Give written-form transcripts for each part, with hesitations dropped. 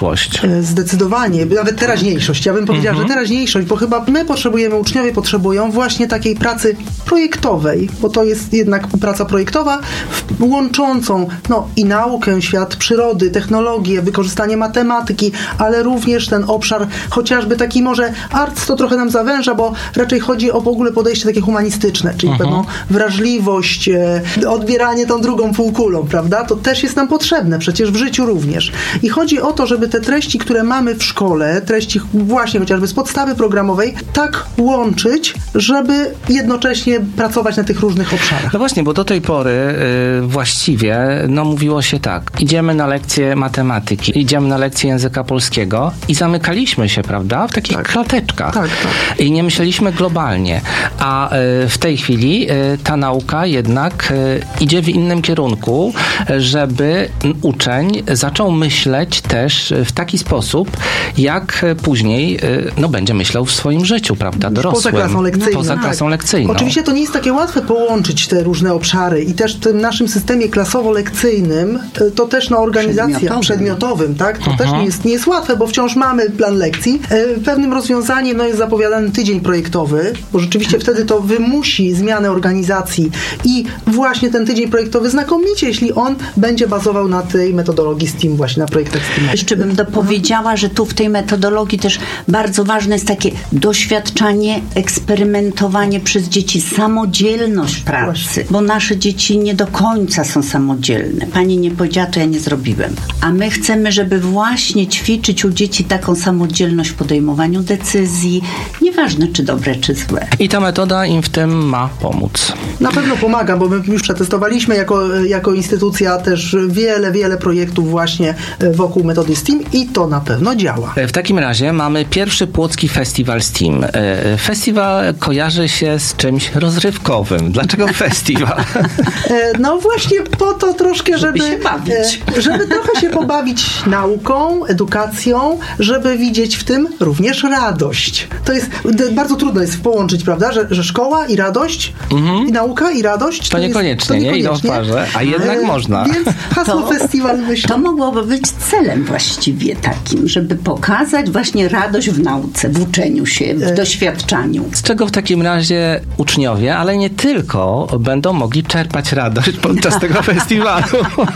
przyszłość. Zdecydowanie. Nawet teraźniejszość. Ja bym powiedziała, że teraźniejszość, bo chyba my potrzebujemy, uczniowie potrzebują właśnie takiej pracy projektowej, bo to jest jednak praca projektowa łączącą i naukę, świat przyrody, technologię, wykorzystanie matematyki, ale również ten obszar chociażby taki może arts to trochę nam zawęża, bo raczej chodzi o w ogóle podejście takie humanistyczne, czyli pewną wrażliwość, odbieranie tą drugą półkulą, prawda? To też jest nam potrzebne, przecież w życiu również. I chodzi o to, żeby te treści, które mamy w szkole, treści właśnie chociażby z podstawy programowej, tak łączyć, żeby jednocześnie pracować na tych różnych obszarach. No właśnie, bo do tej pory właściwie mówiło się tak, idziemy na lekcję matematyki, idziemy na lekcję języka polskiego i zamykaliśmy się, prawda, w takich klateczkach. Tak. I nie myśleliśmy globalnie. A w tej chwili ta nauka jednak idzie w innym kierunku, żeby uczeń zaczął myśleć też w taki sposób, jak później będzie myślał w swoim życiu, prawda, dorosłym. Poza klasą lekcyjną. Oczywiście to nie jest takie łatwe połączyć te różne obszary i też w tym naszym systemie klasowo-lekcyjnym to też na organizacja przedmiotowym, tak? To też nie jest łatwe, bo wciąż mamy plan lekcji. Pewnym rozwiązaniem jest zapowiadany tydzień projektowy, bo rzeczywiście wtedy to wymusi zmianę organizacji i właśnie ten tydzień projektowy znakomicie, jeśli on będzie bazował na tej metodologii STEAM, właśnie na projektach STEAM. Jeszcze bym dopowiedziała, że tu w tej metodologii też bardzo ważne jest takie doświadczanie, eksperymentowanie przez dzieci, samodzielność pracy, bo nasze dzieci nie do końca są samodzielne. Pani nie powiedziała, to ja nie zrobiłem. A my chcemy, żeby właśnie ćwiczyć u dzieci taką samodzielność w podejmowaniu decyzji, nieważne czy dobre, czy złe. I ta metoda im w tym ma pomóc. Na pewno pomaga, bo my już przetestowaliśmy jako instytucja też wiele projektów właśnie wokół metody STEAM i to na pewno działa. W takim razie mamy pierwszy Płocki Festiwal STEAM. Festiwal kojarzy się z czymś rozrywkowym. Dlaczego festiwal? No właśnie po to troszkę, żeby się bawić. Żeby trochę się pobawić nauką, edukacją, żeby widzieć w tym również radość. To jest bardzo trudno jest połączyć, prawda, że szkoła i radość, i nauka i radość. To niekoniecznie, nie idą w parze, a jednak można. Więc hasło festiwal, myślę. To mogłoby być celem właściwie takim, żeby pokazać właśnie radość w nauce, w uczeniu się, w doświadczaniu. Z czego w takim razie uczniowie, ale nie tylko, będą mogli czerpać radość podczas tego festiwalu.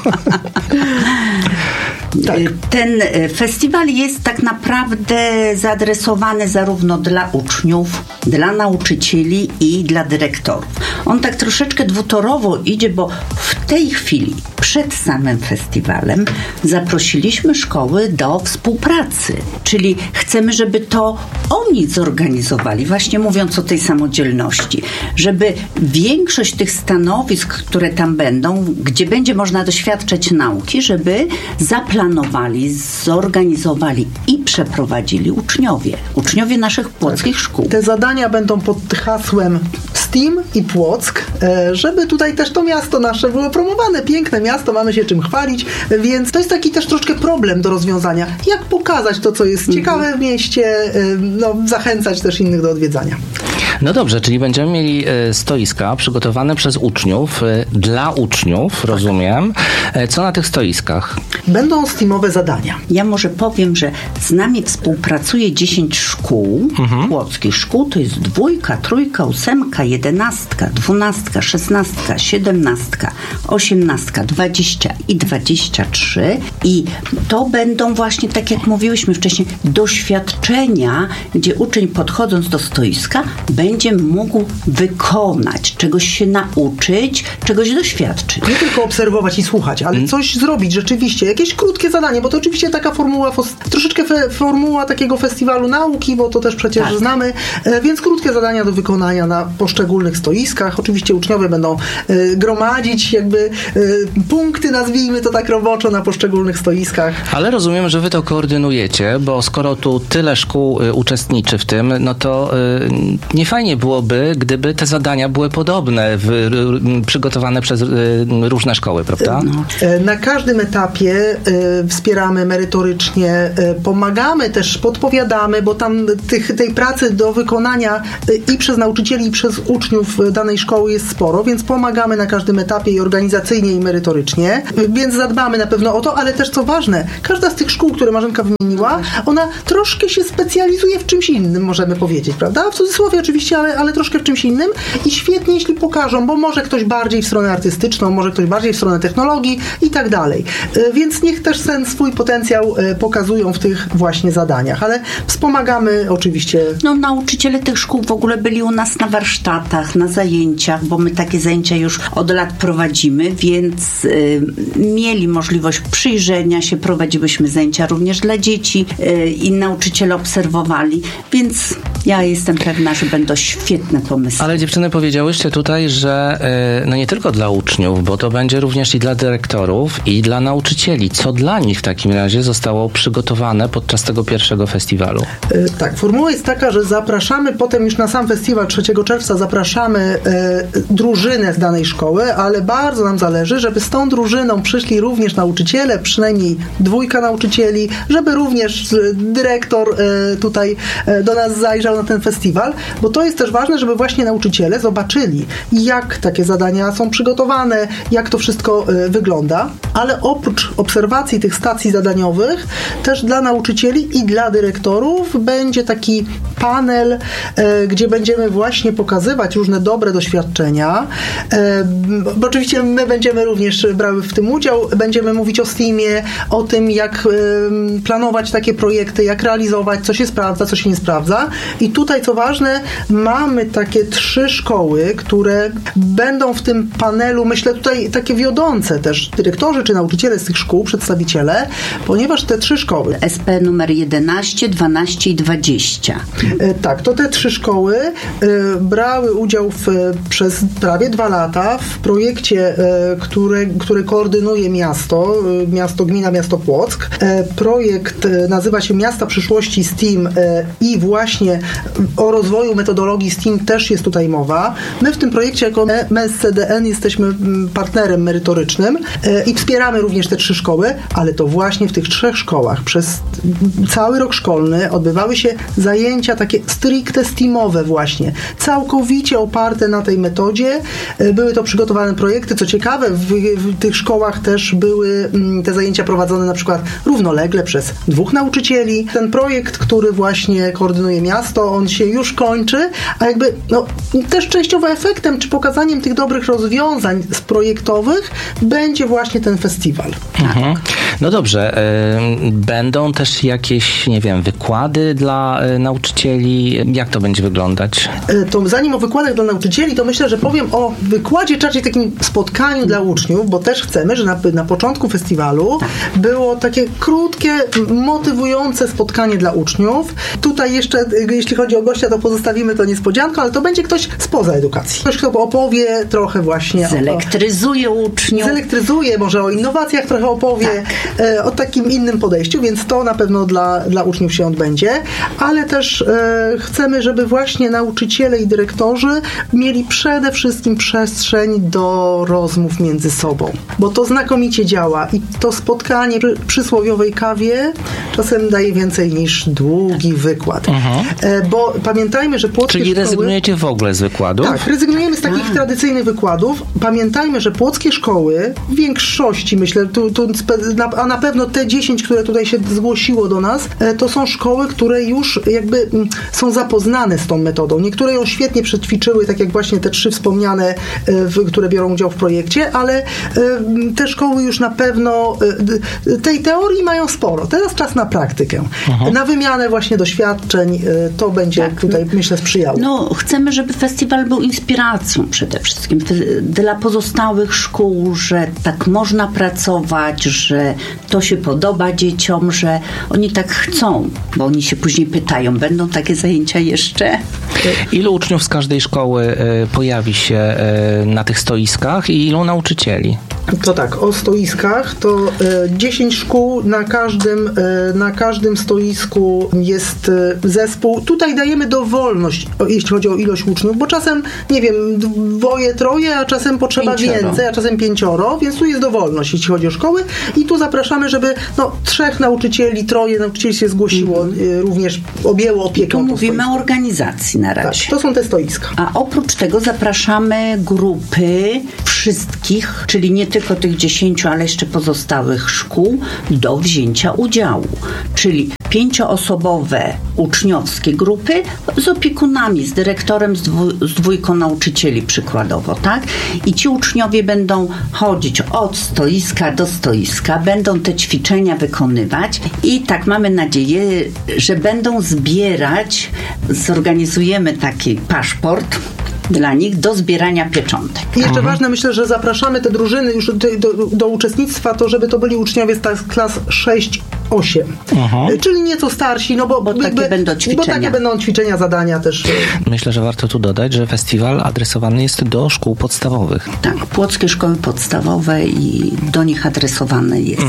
Tak. Ten festiwal jest tak naprawdę zaadresowany zarówno dla uczniów, dla nauczycieli i dla dyrektorów. On tak troszeczkę dwutorowo idzie, bo w tej chwili przed samym festiwalem zaprosiliśmy szkoły do współpracy, czyli chcemy, żeby to oni zorganizowali, właśnie mówiąc o tej samodzielności, żeby większość tych stanowisk, które tam będą, gdzie będzie można doświadczać nauki, żeby zaplanowali, zorganizowali i przeprowadzili uczniowie naszych płockich szkół. Te zadania będą pod hasłem STEAM i Płock, żeby tutaj też to miasto nasze było promowane. Piękne miasto, mamy się czym chwalić, więc to jest taki też troszkę problem do rozwiązania. Jak pokazać to, co jest ciekawe w mieście, zachęcać też innych do odwiedzania. No dobrze, czyli będziemy mieli stoiska przygotowane przez uczniów, dla uczniów, rozumiem. Co na tych stoiskach? Będą STEAMowe zadania. Ja może powiem, że z nami współpracuje 10 szkół, płockich szkół, to jest 2, 3, 8, 11, 12, 16, 17, 18, 20 i 23 i to będą właśnie, tak jak mówiłyśmy wcześniej, doświadczenia, gdzie uczeń podchodząc do stoiska będzie mógł wykonać, czegoś się nauczyć, czegoś doświadczyć. Nie tylko obserwować i słuchać, ale coś zrobić rzeczywiście, jakieś krótkie zadanie, bo to oczywiście taka formuła, troszeczkę formuła takiego festiwalu nauki, bo to też przecież znamy, więc krótkie zadania do wykonania na poszczególnych stoiskach. Oczywiście uczniowie będą gromadzić jakby punkty, nazwijmy to tak roboczo, na poszczególnych stoiskach. Ale rozumiem, że wy to koordynujecie, bo skoro tu tyle szkół uczestniczy w tym, no to nie fajnie fajnie byłoby, gdyby te zadania były podobne, przygotowane przez różne szkoły, prawda? Na każdym etapie wspieramy merytorycznie, pomagamy też, podpowiadamy, bo tam tej pracy do wykonania i przez nauczycieli, i przez uczniów danej szkoły jest sporo, więc pomagamy na każdym etapie i organizacyjnie, i merytorycznie, więc zadbamy na pewno o to, ale też co ważne, każda z tych szkół, które Marzenka wymieniła, ona troszkę się specjalizuje w czymś innym, możemy powiedzieć, prawda? W cudzysłowie oczywiście, ale troszkę w czymś innym i świetnie, jeśli pokażą, bo może ktoś bardziej w stronę artystyczną, może ktoś bardziej w stronę technologii i tak dalej. Więc niech też ten swój potencjał pokazują w tych właśnie zadaniach, ale wspomagamy oczywiście. Nauczyciele tych szkół w ogóle byli u nas na warsztatach, na zajęciach, bo my takie zajęcia już od lat prowadzimy, więc mieli możliwość przyjrzenia się, prowadziłyśmy zajęcia również dla dzieci i nauczyciele obserwowali, więc ja jestem pewna, że będą świetne pomysły. Ale dziewczyny, powiedziałyście tutaj, że nie tylko dla uczniów, bo to będzie również i dla dyrektorów, i dla nauczycieli. Co dla nich w takim razie zostało przygotowane podczas tego pierwszego festiwalu? Tak, formuła jest taka, że zapraszamy potem już na sam festiwal 3 czerwca zapraszamy drużynę z danej szkoły, ale bardzo nam zależy, żeby z tą drużyną przyszli również nauczyciele, przynajmniej 2 nauczycieli, żeby również dyrektor tutaj do nas zajrzał na ten festiwal, bo to jest też ważne, żeby właśnie nauczyciele zobaczyli, jak takie zadania są przygotowane, jak to wszystko wygląda, ale oprócz obserwacji tych stacji zadaniowych, też dla nauczycieli i dla dyrektorów będzie taki panel, gdzie będziemy właśnie pokazywać różne dobre doświadczenia, bo oczywiście my będziemy również brały w tym udział, będziemy mówić o STEAMie, o tym, jak planować takie projekty, jak realizować, co się sprawdza, co się nie sprawdza. I tutaj, co ważne, mamy takie 3 szkoły, które będą w tym panelu, myślę tutaj takie wiodące też dyrektorzy czy nauczyciele z tych szkół, przedstawiciele, ponieważ te 3 szkoły. SP numer 11, 12 i 20. Tak, to te 3 szkoły brały udział przez prawie 2 lata w projekcie, który koordynuje gmina, miasto Płock. Projekt nazywa się Miasta Przyszłości STEAM i właśnie o rozwoju metodologii STEAM też jest tutaj mowa. My w tym projekcie jako MSCDN jesteśmy partnerem merytorycznym i wspieramy również te 3 szkoły, ale to właśnie w tych 3 szkołach przez cały rok szkolny odbywały się zajęcia takie stricte STEAMowe właśnie, całkowicie oparte na tej metodzie. Były to przygotowane projekty. Co ciekawe, w tych szkołach też były te zajęcia prowadzone na przykład równolegle przez 2 nauczycieli. Ten projekt, który właśnie koordynuje miasto, on się już kończy, a jakby też częściowo efektem czy pokazaniem tych dobrych rozwiązań projektowych będzie właśnie ten festiwal. Mhm. No dobrze, będą też jakieś, nie wiem, wykłady dla nauczycieli? Jak to będzie wyglądać? To zanim o wykładach dla nauczycieli, to myślę, że powiem o wykładzie, czy raczej takim spotkaniu dla uczniów, bo też chcemy, że na początku festiwalu było takie krótkie, motywujące spotkanie dla uczniów. Tutaj jeszcze, jeśli chodzi o gościa, to pozostawimy to niespodzianką, ale to będzie ktoś spoza edukacji. Ktoś, kto opowie trochę właśnie zelektryzuje uczniów. Zelektryzuje, może o innowacjach trochę opowie, o takim innym podejściu, więc to na pewno dla uczniów się odbędzie, ale też chcemy, żeby właśnie nauczyciele i dyrektorzy mieli przede wszystkim przestrzeń do rozmów między sobą, bo to znakomicie działa i to spotkanie przy przysłowiowej kawie czasem daje więcej niż długi wykład. Bo pamiętajmy, że płockie Czyli szkoły... rezygnujecie w ogóle z wykładów? Tak, rezygnujemy z takich tradycyjnych wykładów. Pamiętajmy, że płockie szkoły w większości, myślę, a na pewno te 10, które tutaj się zgłosiło do nas, to są szkoły, które już jakby są zapoznane z tą metodą. Niektóre ją świetnie przećwiczyły, tak jak właśnie te 3 wspomniane, które biorą udział w projekcie, ale te szkoły już na pewno tej teorii mają sporo. Teraz czas na praktykę. Na wymianę właśnie doświadczeń. To będzie tutaj, myślę, sprzyjało. Chcemy, żeby festiwal był inspiracją przede wszystkim dla pozostałych szkół, że tak można pracować, że to się podoba dzieciom, że oni tak chcą, bo oni się później pytają, będą takie zajęcia jeszcze? Ilu uczniów z każdej szkoły pojawi się na tych stoiskach i ilu nauczycieli? To tak, o stoiskach to 10 szkół, na każdym stoisku jest zespół. Tutaj dajemy dowolność, jeśli chodzi o ilość uczniów, bo czasem, nie wiem, 2, 3, a czasem potrzeba 5, więcej, a czasem 5, więc tu jest dowolność, jeśli chodzi o szkoły i tu zapraszamy, żeby 3 nauczycieli, 3 nauczycieli się zgłosiło, również objęło opiekę. Tu mówimy o organizacji na razie. Tak, to są te stoiska. A oprócz tego zapraszamy grupy wszystkich, czyli nie tylko tych 10, ale jeszcze pozostałych szkół do wzięcia udziału. Czyli 5-osobowe uczniowskie grupy z opiekunami, z dyrektorem, z 2 nauczycieli przykładowo, tak? I ci uczniowie będą chodzić od stoiska do stoiska, będą te ćwiczenia wykonywać i tak mamy nadzieję, że będą zbierać, zorganizujemy taki paszport dla nich do zbierania pieczątek. I jeszcze ważne, myślę, że zapraszamy te drużyny już do uczestnictwa, to żeby to byli uczniowie z klas 6-8. Czyli nieco starsi, bo takie będą ćwiczenia. Bo takie będą ćwiczenia, zadania też. Myślę, że warto tu dodać, że festiwal adresowany jest do szkół podstawowych. Tak, płockie szkoły podstawowe i do nich adresowane jest.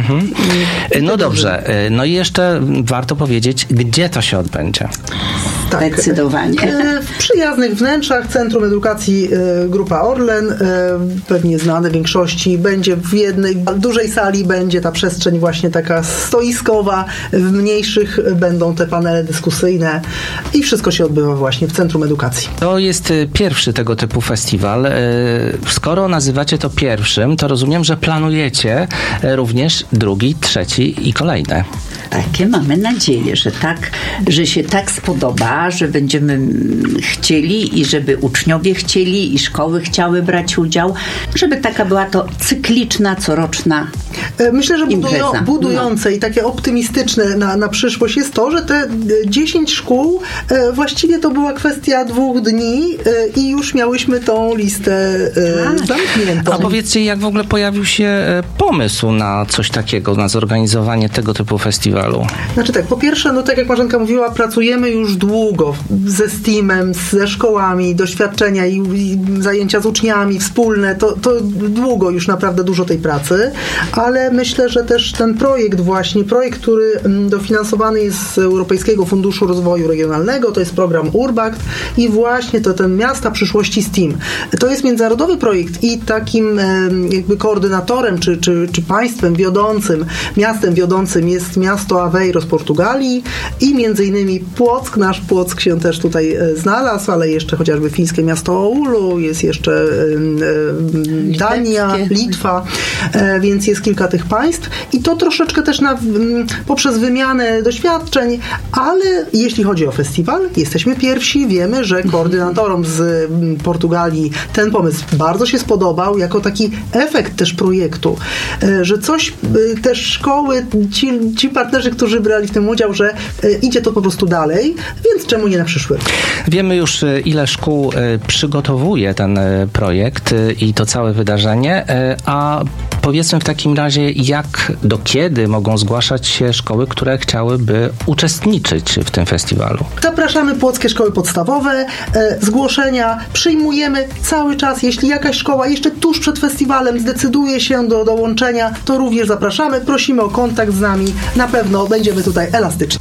No dobrze, no i jeszcze warto powiedzieć, gdzie to się odbędzie. Tak. Zdecydowanie. W przyjaznych wnętrzach Centrum Edukacji Grupa Orlen, pewnie znane większości, będzie w jednej dużej sali, będzie ta przestrzeń właśnie taka stoiskowa, w mniejszych będą te panele dyskusyjne i wszystko się odbywa właśnie w Centrum Edukacji. To jest pierwszy tego typu festiwal. Skoro nazywacie to pierwszym, to rozumiem, że planujecie również drugi, trzeci i kolejne. Takie mamy nadzieję, że się tak spodoba, że będziemy chcieli i żeby uczniowie chcieli i szkoły chciały brać udział, żeby taka była to cykliczna, coroczna Myślę, że impreza. budujące i takie optymistyczne na przyszłość jest to, że te 10 szkół właściwie to była kwestia 2 dni i już miałyśmy tą listę zamkniętą. A powiedzcie, jak w ogóle pojawił się pomysł na coś takiego, na zorganizowanie tego typu festiwalu? Znaczy tak, po pierwsze, tak jak Marzenka mówiła, pracujemy już długo ze STEAM-em, ze szkołami, doświadczenia i zajęcia z uczniami wspólne, to długo już naprawdę dużo tej pracy, ale myślę, że też ten projekt, który dofinansowany jest z Europejskiego Funduszu Rozwoju Regionalnego, to jest program Urbact i właśnie to ten Miasta Przyszłości STEAM. To jest międzynarodowy projekt i takim jakby koordynatorem, czy państwem wiodącym, miastem wiodącym jest miasto Aveiro z Portugalii i między innymi Płock, nasz Płock się też tutaj znalazł, ale jeszcze chociażby fińskie miasto Oulu, jest jeszcze Dania, Litwa, więc jest kilka tych państw i to troszeczkę też poprzez wymianę doświadczeń, ale jeśli chodzi o festiwal, jesteśmy pierwsi, wiemy, że koordynatorom z Portugalii ten pomysł bardzo się spodobał, jako taki efekt też projektu, że coś też szkoły, ci partnerzy, którzy brali w tym udział, że idzie to po prostu dalej, więc czemu nie na przyszły? Wiemy już, ile szkół przygotowuje ten projekt i to całe wydarzenie, a powiedzmy w takim razie, do kiedy mogą zgłaszać się szkoły, które chciałyby uczestniczyć w tym festiwalu? Zapraszamy płockie szkoły podstawowe, zgłoszenia przyjmujemy cały czas. Jeśli jakaś szkoła jeszcze tuż przed festiwalem zdecyduje się do dołączenia, to również zapraszamy. Prosimy o kontakt z nami. Na pewno będziemy tutaj elastyczni.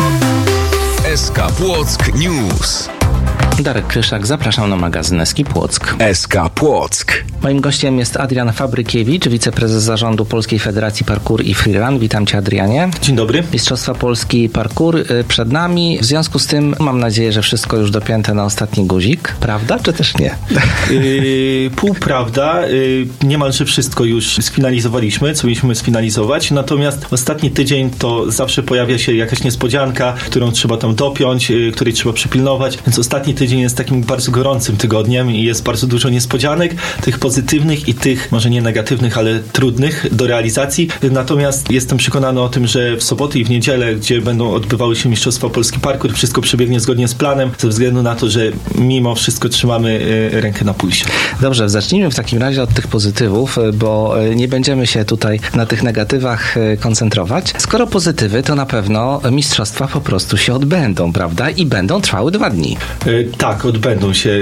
SK Płock News. Darek Kryszak, zapraszam na magazyn SK Płock. SK Płock. Moim gościem jest Adrian Fabrykiewicz, wiceprezes zarządu Polskiej Federacji Parkour i Freerun. Witam Cię, Adrianie. Dzień dobry. Mistrzostwa Polski Parkour przed nami. W związku z tym mam nadzieję, że wszystko już dopięte na ostatni guzik. Prawda, czy też nie? Półprawda. Niemalże wszystko już sfinalizowaliśmy, co mieliśmy sfinalizować. Natomiast ostatni tydzień to zawsze pojawia się jakaś niespodzianka, którą trzeba tam dopiąć, której trzeba przypilnować. Więc ostatni tydzień jest takim bardzo gorącym tygodniem i jest bardzo dużo niespodzianek, tych pozytywnych i tych, może nie negatywnych, ale trudnych do realizacji. Natomiast jestem przekonany o tym, że w soboty i w niedzielę, gdzie będą odbywały się Mistrzostwa Polski Parkour, wszystko przebiegnie zgodnie z planem, ze względu na to, że mimo wszystko trzymamy rękę na pulsie. Dobrze, zacznijmy w takim razie od tych pozytywów, bo nie będziemy się tutaj na tych negatywach koncentrować. Skoro pozytywy, to na pewno mistrzostwa po prostu się odbędą, prawda? I będą trwały 2 dni. Tak, odbędą się.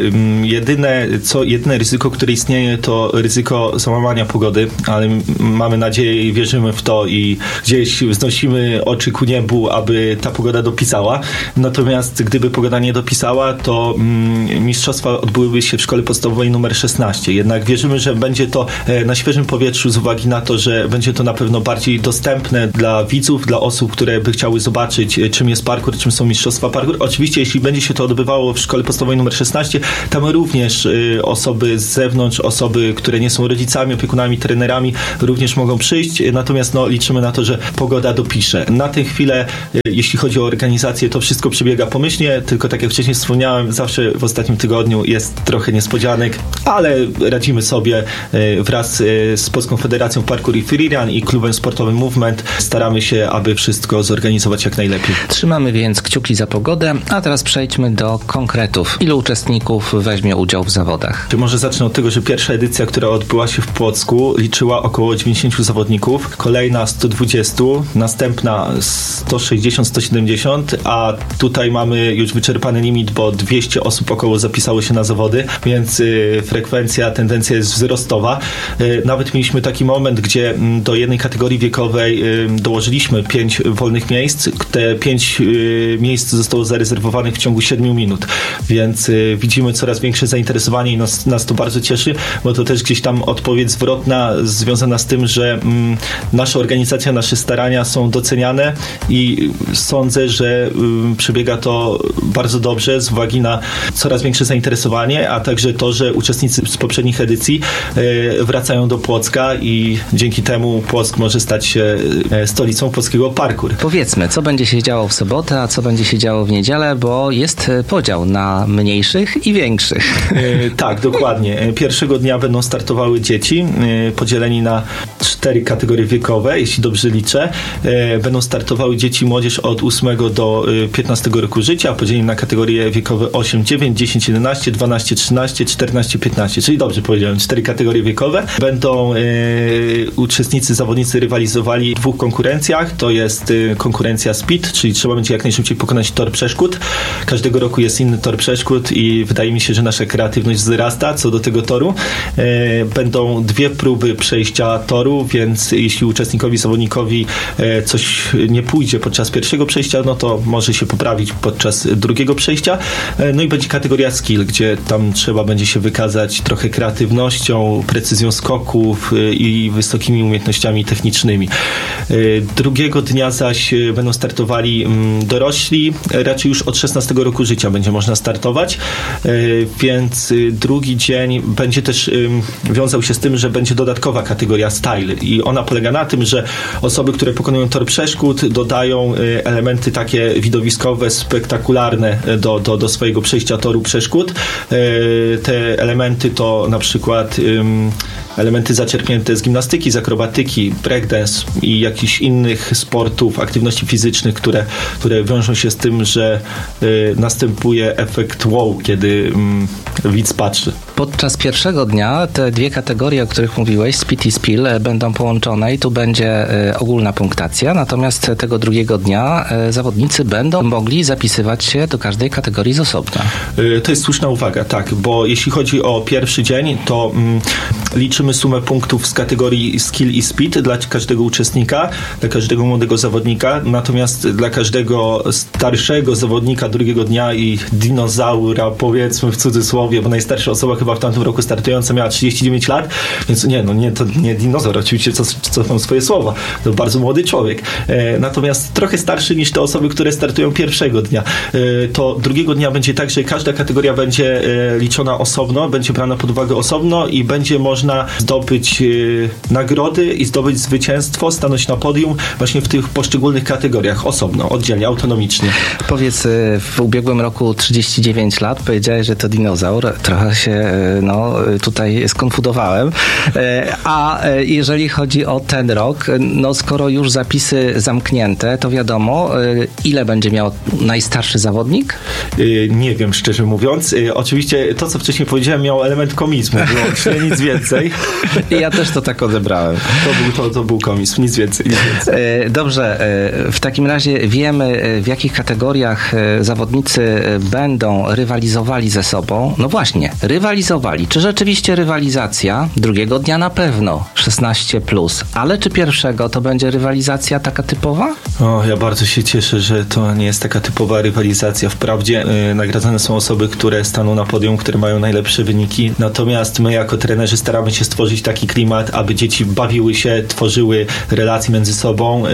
Jedyne ryzyko, które istnieje, to ryzyko załamania pogody, ale mamy nadzieję i wierzymy w to i gdzieś wznosimy oczy ku niebu, aby ta pogoda dopisała. Natomiast gdyby pogoda nie dopisała, to mistrzostwa odbyłyby się w szkole podstawowej numer 16. Jednak wierzymy, że będzie to na świeżym powietrzu z uwagi na to, że będzie to na pewno bardziej dostępne dla widzów, dla osób, które by chciały zobaczyć, czym jest parkour, czym są mistrzostwa parkour. Oczywiście, jeśli będzie się to odbywało w szkole podstawowej numer 16, tam również osoby z zewnątrz, osoby, które nie są rodzicami, opiekunami, trenerami, również mogą przyjść. Natomiast liczymy na to, że pogoda dopisze. Na tę chwilę, jeśli chodzi o organizację, to wszystko przebiega pomyślnie, tylko tak jak wcześniej wspomniałem, zawsze w ostatnim tygodniu jest trochę niespodzianek, ale radzimy sobie wraz z Polską Federacją Parkour i Freerun i klubem sportowym Movement. Staramy się, aby wszystko zorganizować jak najlepiej. Trzymamy więc kciuki za pogodę, a teraz przejdźmy do konkretów. Ilu uczestników weźmie udział w zawodach? Może zacznę od tego, że pierwsza edycja, która odbyła się w Płocku, liczyła około 90 zawodników, kolejna 120, następna 160, 170, a tutaj mamy już wyczerpany limit, bo 200 osób około zapisało się na zawody, więc tendencja jest wzrostowa. Nawet mieliśmy taki moment, gdzie do jednej kategorii wiekowej dołożyliśmy 5 wolnych miejsc. Te 5 miejsc zostało zarezerwowanych w ciągu 7 minut, więc widzimy coraz większe zainteresowanie i nas to bardzo cieszy, bo to też gdzieś tam odpowiedź zwrotna związana z tym, że nasza organizacja, nasze starania są doceniane i sądzę, że przebiega to bardzo dobrze z uwagi na coraz większe zainteresowanie, a także to, że uczestnicy z poprzednich edycji wracają do Płocka i dzięki temu Płock może stać się stolicą polskiego parkour. Powiedzmy, co będzie się działo w sobotę, a co będzie się działo w niedzielę, bo jest podział na mniejszych i większych. Tak, dokładnie. Pierwszego dnia będą startowały dzieci, podzieleni na 4 kategorie wiekowe, jeśli dobrze liczę. Będą startowały dzieci i młodzież od 8 do 15 roku życia, podzieleni na kategorie wiekowe 8, 9, 10, 11, 12, 13, 14, 15, czyli dobrze powiedziałem, 4 kategorie wiekowe. Będą uczestnicy, zawodnicy rywalizowali w 2 konkurencjach. To jest konkurencja speed, czyli trzeba będzie jak najszybciej pokonać tor przeszkód. Każdego roku jest inny tor przeszkód i wydaje mi się, że nasza kreatywność wzrasta co do tego toru. Będą 2 próby przejścia toru, więc jeśli uczestnikowi, zawodnikowi coś nie pójdzie podczas pierwszego przejścia, no to może się poprawić podczas drugiego przejścia. No i będzie kategoria skill, gdzie tam trzeba będzie się wykazać trochę kreatywnością, precyzją skoków i wysokimi umiejętnościami technicznymi. Drugiego dnia zaś będą startowali dorośli, raczej już od 16 roku życia będzie można startować, więc drugi dzień będzie też wiązał się z tym, że będzie dodatkowa kategoria style i ona polega na tym, że osoby, które pokonują tor przeszkód, dodają elementy takie widowiskowe, spektakularne do swojego przejścia toru przeszkód. Te elementy to na przykład elementy zaczerpnięte z gimnastyki, z akrobatyki, breakdance i jakichś innych sportów, aktywności fizycznych, które wiążą się z tym, że następuje efekt wow, kiedy widz patrzy. Podczas pierwszego dnia te 2 kategorie, o których mówiłeś, speed i spill, będą połączone i tu będzie ogólna punktacja, natomiast tego drugiego dnia zawodnicy będą mogli zapisywać się do każdej kategorii z osobna. To jest słuszna uwaga, tak, bo jeśli chodzi o pierwszy dzień, to liczymy sumę punktów z kategorii skill i speed dla każdego uczestnika, dla każdego młodego zawodnika, natomiast dla każdego starszego zawodnika drugiego dnia i dinozaura, powiedzmy w cudzysłowie, bo najstarsza osoba chyba w tamtym roku startująca miała 39 lat, więc to nie dinozaur, oczywiście cofam swoje słowa, to bardzo młody człowiek. Natomiast trochę starszy niż te osoby, które startują pierwszego dnia. To drugiego dnia będzie tak, że każda kategoria będzie liczona osobno, będzie brana pod uwagę osobno i będzie można zdobyć nagrody i zdobyć zwycięstwo, stanąć na podium właśnie w tych poszczególnych kategoriach osobno, oddzielnie, autonomicznie. Powiedz, w ubiegłym roku 39 lat, powiedziałeś, że to dinozaur. Trochę się tutaj skonfudowałem. A jeżeli chodzi o ten rok, skoro już zapisy zamknięte, to wiadomo, ile będzie miał najstarszy zawodnik? Nie wiem, szczerze mówiąc. Oczywiście to, co wcześniej powiedziałem, miało element komizmu, wyłącznie, nic więcej. Ja też to tak odebrałem. To był komizm, nic więcej. Dobrze, w takim razie wiemy, w jakich kategoriach zawodnicy będą rywalizowali ze sobą. No właśnie, rywalizowali. Czy rzeczywiście rywalizacja? Drugiego dnia na pewno 16+, ale czy pierwszego to będzie rywalizacja taka typowa? Ja bardzo się cieszę, że to nie jest taka typowa rywalizacja. Wprawdzie nagradzane są osoby, które staną na podium, które mają najlepsze wyniki, natomiast my jako trenerzy staramy się stworzyć taki klimat, aby dzieci bawiły się, tworzyły relacje między sobą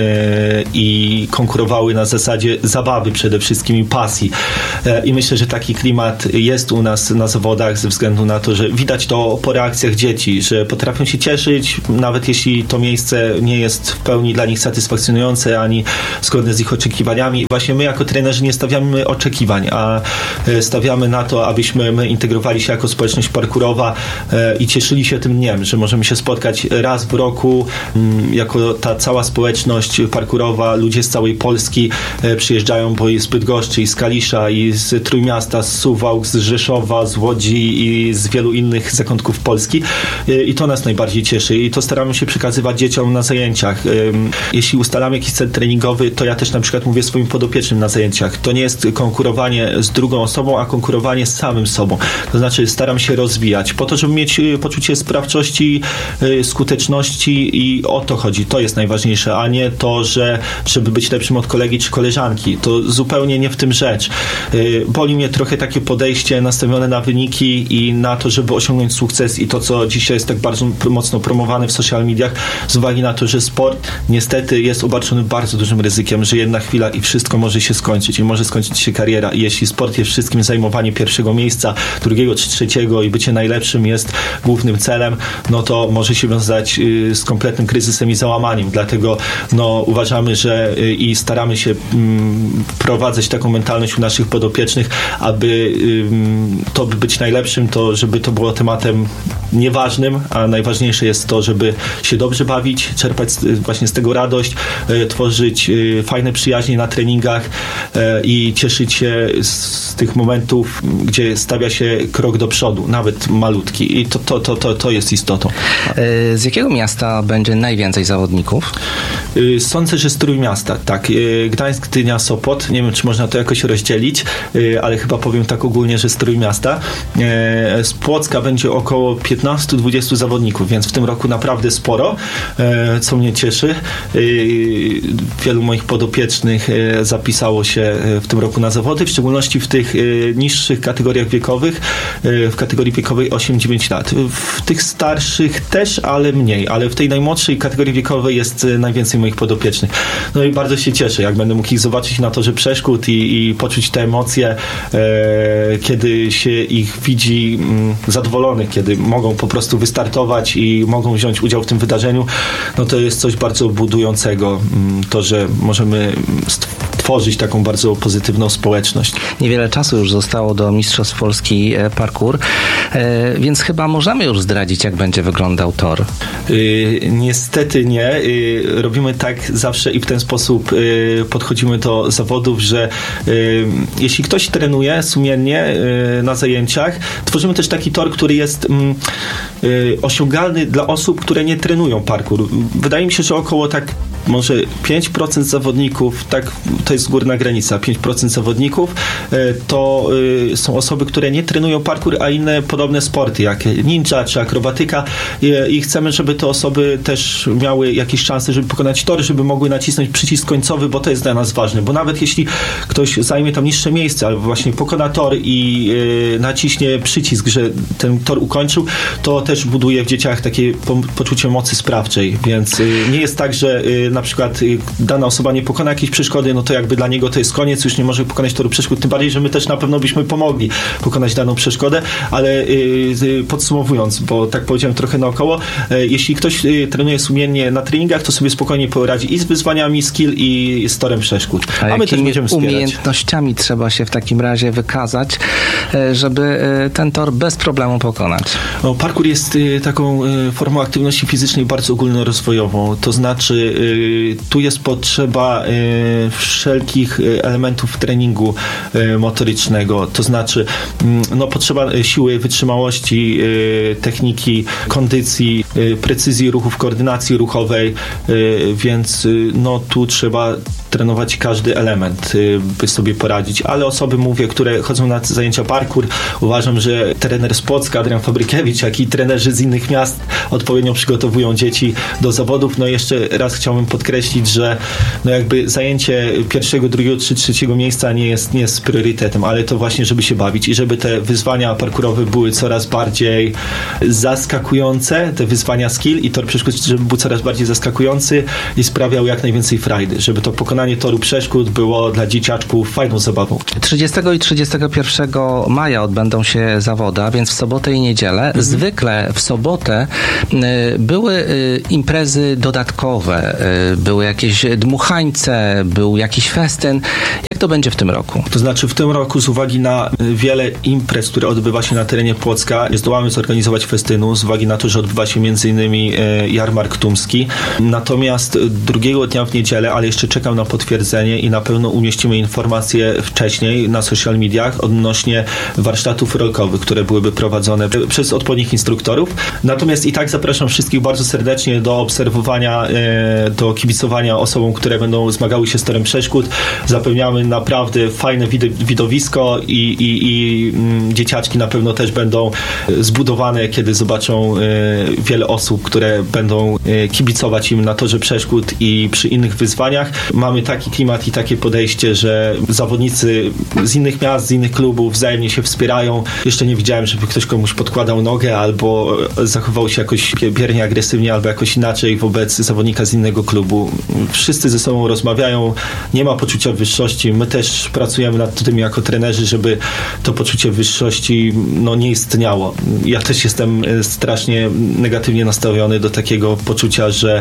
i konkurowały na zasadzie zabawy przede wszystkim i pasji. I myślę, że taki klimat jest u nas na zawodach ze względu na to, że widać to po reakcjach dzieci, że potrafią się cieszyć, nawet jeśli to miejsce nie jest w pełni dla nich satysfakcjonujące ani zgodne z ich oczekiwaniami. Właśnie my jako trenerzy nie stawiamy oczekiwań, a stawiamy na to, abyśmy my integrowali się jako społeczność parkurowa i cieszyli się tym dniem, że możemy się spotkać raz w roku jako ta cała społeczność parkurowa, ludzie z całej Polski przyjeżdżają, bo i z Bydgoszczy, i z Kalisza, i z Trójmiasta, z Suwałk, z Rzeszowa, z Łodzi i z wielu innych zakątków Polski i to nas najbardziej cieszy i to staramy się przekazywać dzieciom na zajęciach. Jeśli ustalamy jakiś cel treningowy, to ja też na przykład mówię swoim podopiecznym na zajęciach. To nie jest konkurowanie z drugą osobą, a konkurowanie z samym sobą. To znaczy staram się rozwijać po to, żeby mieć poczucie sprawczości, skuteczności i o to chodzi. To jest najważniejsze, a nie to, żeby być lepszym od kolegi czy koleżanki. To zupełnie nie w tym rzecz. Boli mnie trochę takie podejście nastawione na wyniki i na to, żeby osiągnąć sukces i to, co dzisiaj jest tak bardzo mocno promowane w social mediach, z uwagi na to, że sport niestety jest obarczony bardzo dużym ryzykiem, że jedna chwila i wszystko może się skończyć i może skończyć się kariera i jeśli sport jest wszystkim, zajmowanie pierwszego miejsca, drugiego czy trzeciego i bycie najlepszym jest głównym celem, no to może się wiązać z kompletnym kryzysem i załamaniem. Dlatego uważamy, że i staramy się wprowadzać taką mentalność u naszych podopiecznych, aby to by być najlepszym, to żeby to było tematem nieważnym, a najważniejsze jest to, żeby się dobrze bawić, czerpać właśnie z tego radość, tworzyć fajne przyjaźnie na treningach i cieszyć się z tych momentów, gdzie stawia się krok do przodu, nawet malutki. I to jest istotą. Z jakiego miasta będzie najwięcej zawodników? Sądzę, że z Trójmiasta, tak. Gdańsk, Gdynia, Sopot. Nie wiem, czy można to jakoś rozdzielić, ale chyba powiem tak ogólnie, że z Trójmiasta. Z Płocka będzie około 15-20 zawodników, więc w tym roku naprawdę sporo, co mnie cieszy. Wielu moich podopiecznych zapisało się w tym roku na zawody, w szczególności w tych niższych kategoriach wiekowych, w kategorii wiekowej 8-9 lat. W tych starszych też, ale mniej, ale w tej najmłodszej kategorii wiekowej jest najwięcej moich podopiecznych. No i bardzo się cieszę, jak będę mógł ich zobaczyć na torze przeszkód i poczuć te emocje, kiedy się ich widzi zadowolonych, kiedy mogą po prostu wystartować i mogą wziąć udział w tym wydarzeniu, no to jest coś bardzo budującego, to, że możemy tworzyć taką bardzo pozytywną społeczność. Niewiele czasu już zostało do Mistrzostw Polski Parkour, więc chyba możemy już zdradzić, jak będzie wyglądał tor. Niestety nie. Robimy tak zawsze i w ten sposób podchodzimy do zawodów, że jeśli ktoś trenuje sumiennie na zajęciach, tworzymy też taki tor, który jest osiągalny dla osób, które nie trenują parkour. Wydaje mi się, że około tak może 5% zawodników, tak, to jest górna granica, 5% zawodników to są osoby, które nie trenują parkour, a inne podobne sporty, jak ninja czy akrobatyka i chcemy, żeby te osoby też miały jakieś szanse, żeby pokonać tor, żeby mogły nacisnąć przycisk końcowy, bo to jest dla nas ważne, bo nawet jeśli ktoś zajmie tam niższe miejsce, ale właśnie pokona tor i naciśnie przycisk, że ten tor ukończył, to też buduje w dzieciach takie poczucie mocy sprawczej, więc nie jest tak, że na przykład dana osoba nie pokona jakiejś przeszkody, no to jakby dla niego to jest koniec, już nie może pokonać toru przeszkód, tym bardziej, że my też na pewno byśmy pomogli pokonać daną przeszkodę, ale podsumowując, bo tak powiedziałem trochę naokoło, jeśli ktoś trenuje sumiennie na treningach, to sobie spokojnie poradzi i z wyzwaniami skill i z torem przeszkód. A my też będziemy wspierać. Umiejętnościami trzeba się w takim razie wykazać, żeby ten tor bez problemu pokonać? No, parkour jest taką formą aktywności fizycznej bardzo ogólnorozwojową. To znaczy tu jest potrzeba wszelkich elementów treningu motorycznego. To znaczy potrzeba siły, wytrzymałości, techniki, kondycji, precyzji ruchów, koordynacji ruchowej, więc tu trzeba trenować każdy element, by sobie poradzić. Ale osoby, które chodzą na zajęcia parkour, uważam, że trener z Płocka, Adrian Fabrykiewicz, jak i trenerzy z innych miast odpowiednio przygotowują dzieci do zawodów. Jeszcze raz chciałbym podkreślić, że jakby zajęcie pierwszego, drugiego czy trzeciego miejsca nie jest priorytetem, ale to właśnie, żeby się bawić i żeby te wyzwania parkurowe były coraz bardziej zaskakujące, te wyzwania skill i tor przeszkód, żeby był coraz bardziej zaskakujący i sprawiał jak najwięcej frajdy, żeby to pokonanie toru przeszkód było dla dzieciaczków fajną zabawą. 30 i 31 maja odbędą się zawody, a więc w sobotę i niedzielę. Zwykle w sobotę były imprezy dodatkowe, były jakieś dmuchańce, był jakiś festyn. Jak to będzie w tym roku? To znaczy w tym roku z uwagi na wiele imprez, które odbywa się na terenie Płocka, nie zdołamy zorganizować festynu z uwagi na to, że odbywa się m.in. jarmark tumski. Natomiast drugiego dnia w niedzielę, ale jeszcze czekam na potwierdzenie i na pewno umieścimy informacje wcześniej na social mediach odnośnie warsztatów rolkowych, które byłyby prowadzone przez odpowiednich instruktorów. Natomiast i tak zapraszam wszystkich bardzo serdecznie do obserwowania, do kibicowania osobom, które będą zmagały się z torem przeszkód. Zapewniamy naprawdę fajne widowisko i dzieciaczki na pewno też będą zbudowane, kiedy zobaczą wiele osób, które będą kibicować im na torze przeszkód i przy innych wyzwaniach. Mamy taki klimat i takie podejście, że zawodnicy z innych miast, z innych klubów wzajemnie się wspierają. Jeszcze nie widziałem, żeby ktoś komuś podkładał nogę albo zachował się jakoś biernie, agresywnie albo jakoś inaczej wobec zawodnika z innego klubu. Wszyscy ze sobą rozmawiają, nie ma poczucia wyższości. My też pracujemy nad tym jako trenerzy, żeby to poczucie wyższości nie istniało. Ja też jestem strasznie negatywnie nastawiony do takiego poczucia, że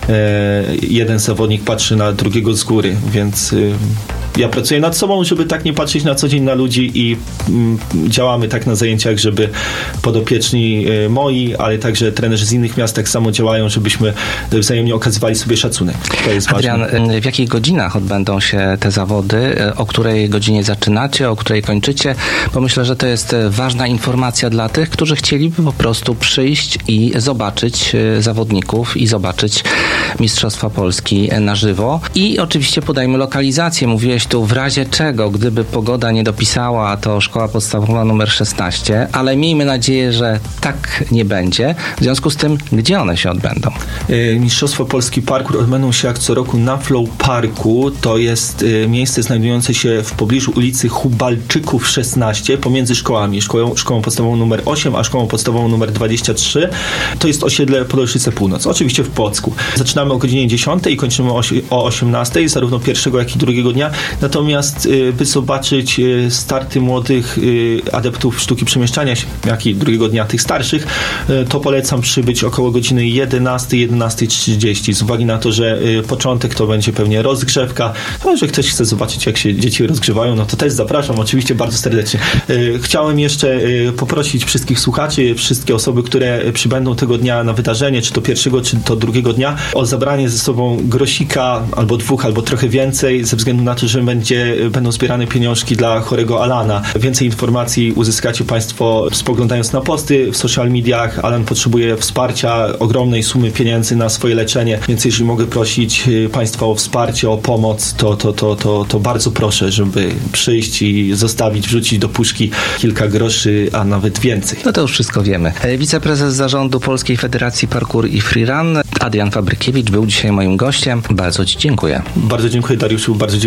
jeden zawodnik patrzy na drugiego z góry, więc ja pracuję nad sobą, żeby tak nie patrzeć na co dzień na ludzi i działamy tak na zajęciach, żeby podopieczni moi, ale także trenerzy z innych miast tak samo działają, żebyśmy wzajemnie okazywali sobie szacunek. To jest Adrian, ważne. w jakich godzinach odbędą się te zawody? O której godzinie zaczynacie, o której kończycie? Bo myślę, że to jest ważna informacja dla tych, którzy chcieliby po prostu przyjść i zobaczyć zawodników i zobaczyć Mistrzostwa Polski na żywo. I oczywiście podajmy lokalizację. Mówiłeś tu w razie czego, gdyby pogoda nie dopisała, to szkoła podstawowa numer 16, ale miejmy nadzieję, że tak nie będzie. W związku z tym, gdzie one się odbędą? Mistrzostwa Polski Parkour odbędą się jak co roku na Flow Parku. To jest miejsce znajdujące się w pobliżu ulicy Hubalczyków 16, pomiędzy szkołami. Szkołą podstawową numer 8, a szkołą podstawową numer 23. To jest osiedle Podolszyce Północ, oczywiście w Płocku. Zaczynamy o godzinie 10 i kończymy o 18, zarówno pierwszego, jak i drugiego dnia. Natomiast by zobaczyć starty młodych adeptów sztuki przemieszczania się, jak i drugiego dnia tych starszych, to polecam przybyć około godziny 11:30 z uwagi na to, że początek to będzie pewnie rozgrzewka. No, że ktoś chce zobaczyć, jak się dzieci rozgrzewają, no to też zapraszam oczywiście bardzo serdecznie. Chciałem jeszcze poprosić wszystkich słuchaczy, wszystkie osoby, które przybędą tego dnia na wydarzenie, czy to pierwszego, czy to drugiego dnia, o zabranie ze sobą grosika, albo dwóch, albo trochę więcej, ze względu na to, że będą zbierane pieniążki dla chorego Alana. Więcej informacji uzyskacie Państwo spoglądając na posty w social mediach. Alan potrzebuje wsparcia, ogromnej sumy pieniędzy na swoje leczenie, więc jeżeli mogę prosić Państwa o wsparcie, o pomoc, to bardzo proszę, żeby przyjść i zostawić, wrzucić do puszki kilka groszy, a nawet więcej. No to już wszystko wiemy. Wiceprezes zarządu Polskiej Federacji Parkour i Freerun, Adrian Fabrykiewicz, był dzisiaj moim gościem. Bardzo Ci dziękuję. Bardzo dziękuję, Dariuszu, bardzo dziękuję Państwu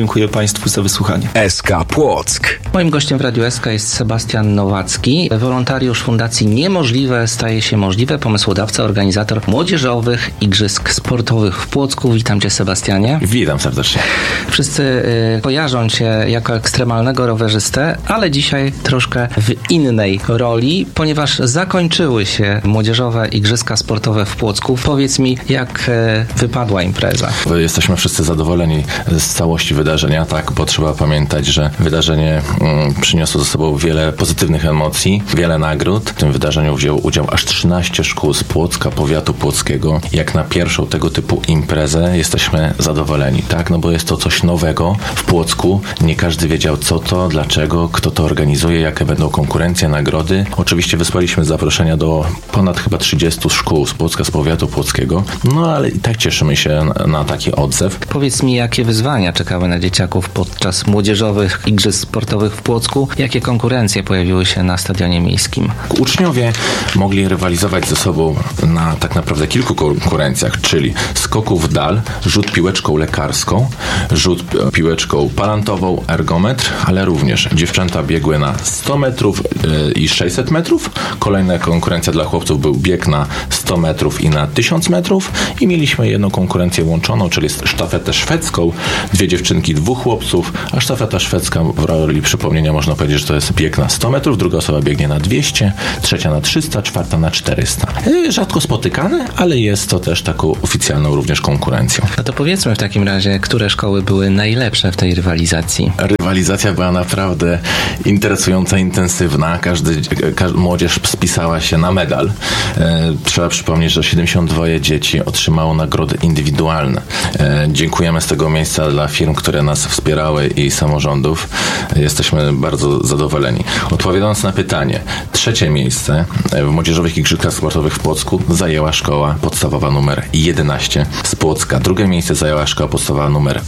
Państwu za wysłuchanie. SK Płock. Moim gościem w Radiu SK jest Sebastian Nowacki, wolontariusz Fundacji Niemożliwe staje się możliwe, pomysłodawca, organizator młodzieżowych igrzysk sportowych w Płocku. Witam Cię, Sebastianie. Witam serdecznie. Wszyscy kojarzą Cię jako ekstremalnego rowerzystę, ale dzisiaj troszkę w innej roli, ponieważ zakończyły się młodzieżowe igrzyska sportowe w Płocku. Powiedz mi, jak wypadła impreza? Jesteśmy wszyscy zadowoleni z całości wydarzenia, tak, bo trzeba pamiętać, że wydarzenie przyniosło ze sobą wiele pozytywnych emocji, wiele nagród. W tym wydarzeniu wzięło udział aż 13 szkół z Płocka, powiatu płockiego. Jak na pierwszą tego typu imprezę jesteśmy zadowoleni, tak, no bo jest to coś nowego w Płocku. Nie każdy wiedział, co to, dlaczego, kto to organizuje, jakie będą konkurencje, nagrody. Oczywiście wysłaliśmy zaproszenia do ponad chyba 30 szkół z Płocka, z powiatu płockiego, no ale i tak cieszymy się na taki odzew. Powiedz mi, jakie wyzwania czekały na dzieciaków podczas młodzieżowych igrzysk sportowych w Płocku? Jakie konkurencje pojawiły się na stadionie miejskim? Uczniowie mogli rywalizować ze sobą na tak naprawdę kilku konkurencjach, czyli skoków w dal, rzut piłeczką lekarską, rzut piłeczką palantową, ergometr, ale również dziewczęta biegły na 100 metrów i 600 metrów. Kolejna konkurencja dla chłopców był bieg na 100 metrów i na 1000 metrów i mieliśmy jedną konkurencję łączoną, czyli sztafetę szwedzką, 2 dziewczynki, 2 chłopców, a sztafeta szwedzka w roli przypomnienia można powiedzieć, że to jest bieg na 100 metrów, druga osoba biegnie na 200, trzecia na 300, czwarta na 400. Rzadko spotykane, ale jest to też taką oficjalną również konkurencją. No to powiedzmy w takim razie, które szkoły były najlepsze w tej rywalizacji? Rywalizacja była naprawdę interesująca, intensywna. Młodzież spisała się na medal. Trzeba przypomnieć, że 72 dzieci otrzymało nagrody indywidualne. Dziękujemy z tego miejsca dla firm, które nas wspierały i samorządów. Jesteśmy bardzo zadowoleni. Odpowiadając na pytanie, 3. miejsce w młodzieżowych igrzyskach sportowych w Płocku zajęła szkoła podstawowa numer 11 z Płocka. 2. miejsce zajęła szkoła podstawowa numer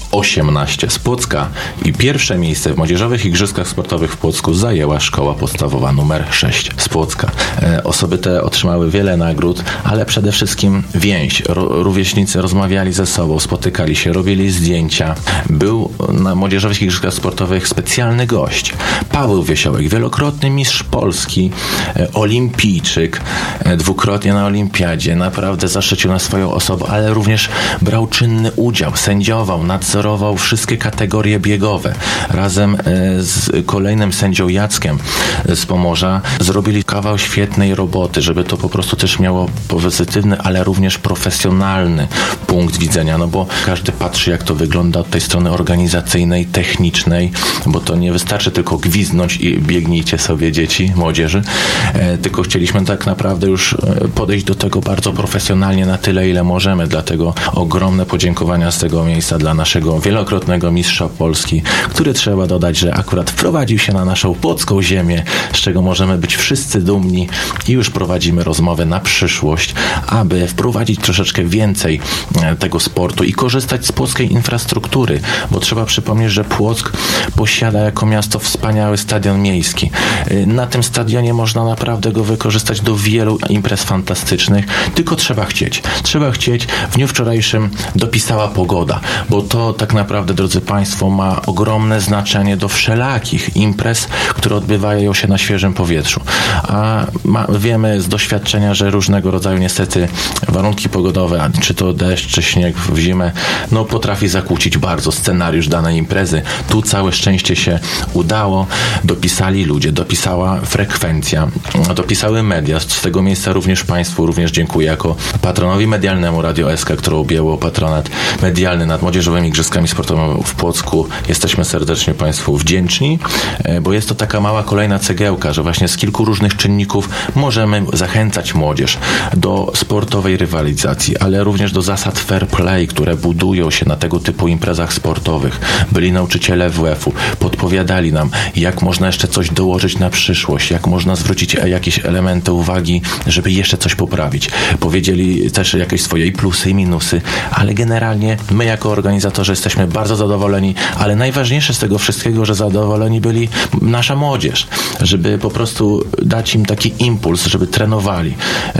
18 z Płocka i 1. miejsce w młodzieżowych igrzyskach sportowych w Płocku zajęła szkoła podstawowa numer 6 z Płocka. Osoby te otrzymały wiele nagród, ale przede wszystkim więź. Rówieśnicy rozmawiali ze sobą, spotykali się, robili zdjęcia. Był na młodzieżowych igrzyskach sportowych specjalny gość. Paweł Wiesiołek, wielokrotny mistrz Polski, olimpijczyk, 2-krotnie na olimpiadzie. Naprawdę zaszczycił na swoją osobę, ale również brał czynny udział, sędziował, nadzorował wszystkie kategorie biegowe. Razem z kolejnym sędzią Jackiem z Pomorza zrobili kawał świetnej roboty, żeby to po prostu też miało pozytywny, ale również profesjonalny punkt widzenia, no bo każdy patrzy, jak to wygląda od tej strony organizacyjnej, technicznej, bo to nie wystarczy tylko gwizdnąć i biegnijcie sobie dzieci, młodzieży, tylko chcieliśmy tak naprawdę już podejść do tego bardzo profesjonalnie na tyle, ile możemy, dlatego ogromne podziękowania z tego miejsca dla naszego wielokrotnego mistrza Polski, który trzeba dodać, że akurat wprowadził się na naszą płocką ziemię, z czego możemy być wszyscy dumni i już prowadzimy rozmowę na przyszłość, aby wprowadzić troszeczkę więcej tego sportu i korzystać z płockiej infrastruktury, bo trzeba przypomnieć, że Płock posiada jako miasto wspaniały stadion miejski. Na tym stadionie można naprawdę go wykorzystać do wielu imprez fantastycznych, tylko trzeba chcieć. Trzeba chcieć. W dniu wczorajszym dopisała pogoda, bo to tak naprawdę, drodzy Państwo, ma ogromne znaczenie do wszelakich imprez, które odbywają się na świeżym powietrzu. A wiemy z doświadczenia, że różnego rodzaju niestety warunki pogodowe, czy to deszcz, czy śnieg w zimę, no potrafi zakłócić bardzo scenariusz danej imprezy. Tu całe szczęście się udało. Dopisali ludzie, dopisała frekwencja, dopisały media. Z tego miejsca również Państwu również dziękuję jako patronowi medialnemu Radio SK, które objęło patronat medialny nad młodzieżowymi igrzyskami sportowymi w Płocku. Jesteśmy serdecznie Państwu wdzięczni, bo jest to taka mała kolejna cegiełka, że właśnie z kilku różnych czynników możemy zachęcać młodzież do sportowej rywalizacji, ale również do zasad fair play, które budują się na tego typu imprezach sportowych. Byli nauczyciele WF-u, podpowiadali nam, jak można jeszcze coś dołożyć na przyszłość, jak można zwrócić jakieś elementy uwagi, żeby jeszcze coś poprawić. Powiedzieli też jakieś swoje i plusy, i minusy, ale generalnie my jako organizatorzy jesteśmy bardzo zadowoleni, ale najważniejsze z tego wszystkiego, że zadowoleni byli nasza młodzież, żeby po prostu dać im taki impuls, żeby trenowali,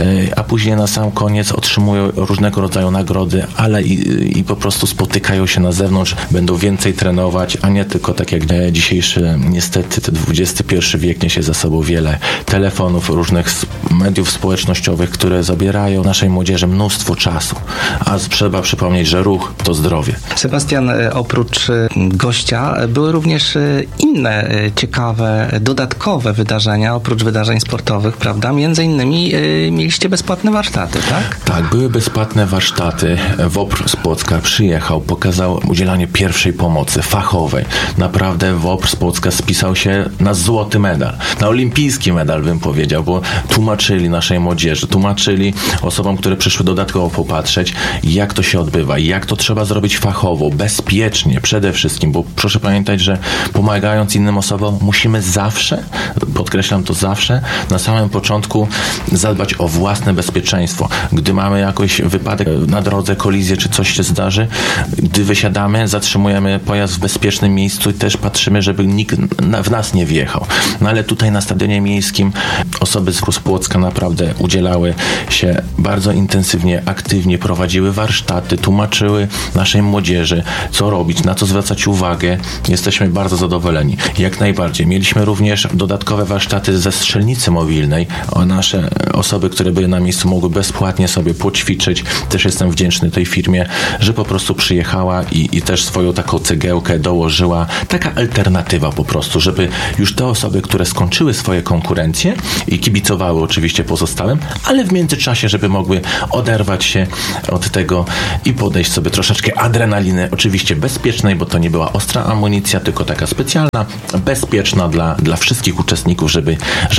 a później na sam koniec otrzymują różnego rodzaju nagrody, ale i po prostu spotykają się na zewnątrz, będą więcej więcej trenować, a nie tylko tak jak dzisiejszy, niestety, ten XXI wiek niesie za sobą wiele telefonów, różnych mediów społecznościowych, które zabierają naszej młodzieży mnóstwo czasu. A trzeba przypomnieć, że ruch to zdrowie. Sebastian, oprócz gościa były również inne ciekawe, dodatkowe wydarzenia, oprócz wydarzeń sportowych, prawda? Między innymi mieliście bezpłatne warsztaty, tak? Tak, były bezpłatne warsztaty. WOPR z Płocka przyjechał, pokazał udzielanie pierwszej pomocy fachowej. Naprawdę WOPR z Płocka spisał się na złoty medal, na olimpijski medal, bym powiedział, bo tłumaczyli naszej młodzieży, tłumaczyli osobom, które przyszły dodatkowo popatrzeć, jak to się odbywa, jak to trzeba zrobić fachowo, bezpiecznie przede wszystkim, bo proszę pamiętać, że pomagając innym osobom musimy zawsze, podkreślam to zawsze, na samym początku zadbać o własne bezpieczeństwo. Gdy mamy jakiś wypadek na drodze, kolizję, czy coś się zdarzy, gdy wysiadamy, zatrzymujemy pojazd w bezpiecznym miejscu i też patrzymy, żeby nikt w nas nie wjechał. No ale tutaj na stadionie miejskim osoby z Płocka naprawdę udzielały się bardzo intensywnie, aktywnie, prowadziły warsztaty, tłumaczyły naszej młodzieży, co robić, na co zwracać uwagę. Jesteśmy bardzo zadowoleni. Jak najbardziej. Mieliśmy również dodatkowe warsztaty ze strzelnicy mobilnej. Nasze osoby, które były na miejscu, mogły bezpłatnie sobie poćwiczyć. Też jestem wdzięczny tej firmie, że po prostu przyjechała i też swoją taką cegiełkę dołożyła. Taka alternatywa po prostu, żeby już te osoby, które skończyły swoje konkurencje i kibicowały oczywiście pozostałym, ale w międzyczasie, żeby mogły oderwać się od tego i podejść sobie troszeczkę adrenaliny, oczywiście bezpiecznej, bo to nie była ostra amunicja, tylko taka specjalna, bezpieczna dla wszystkich uczestników, żeby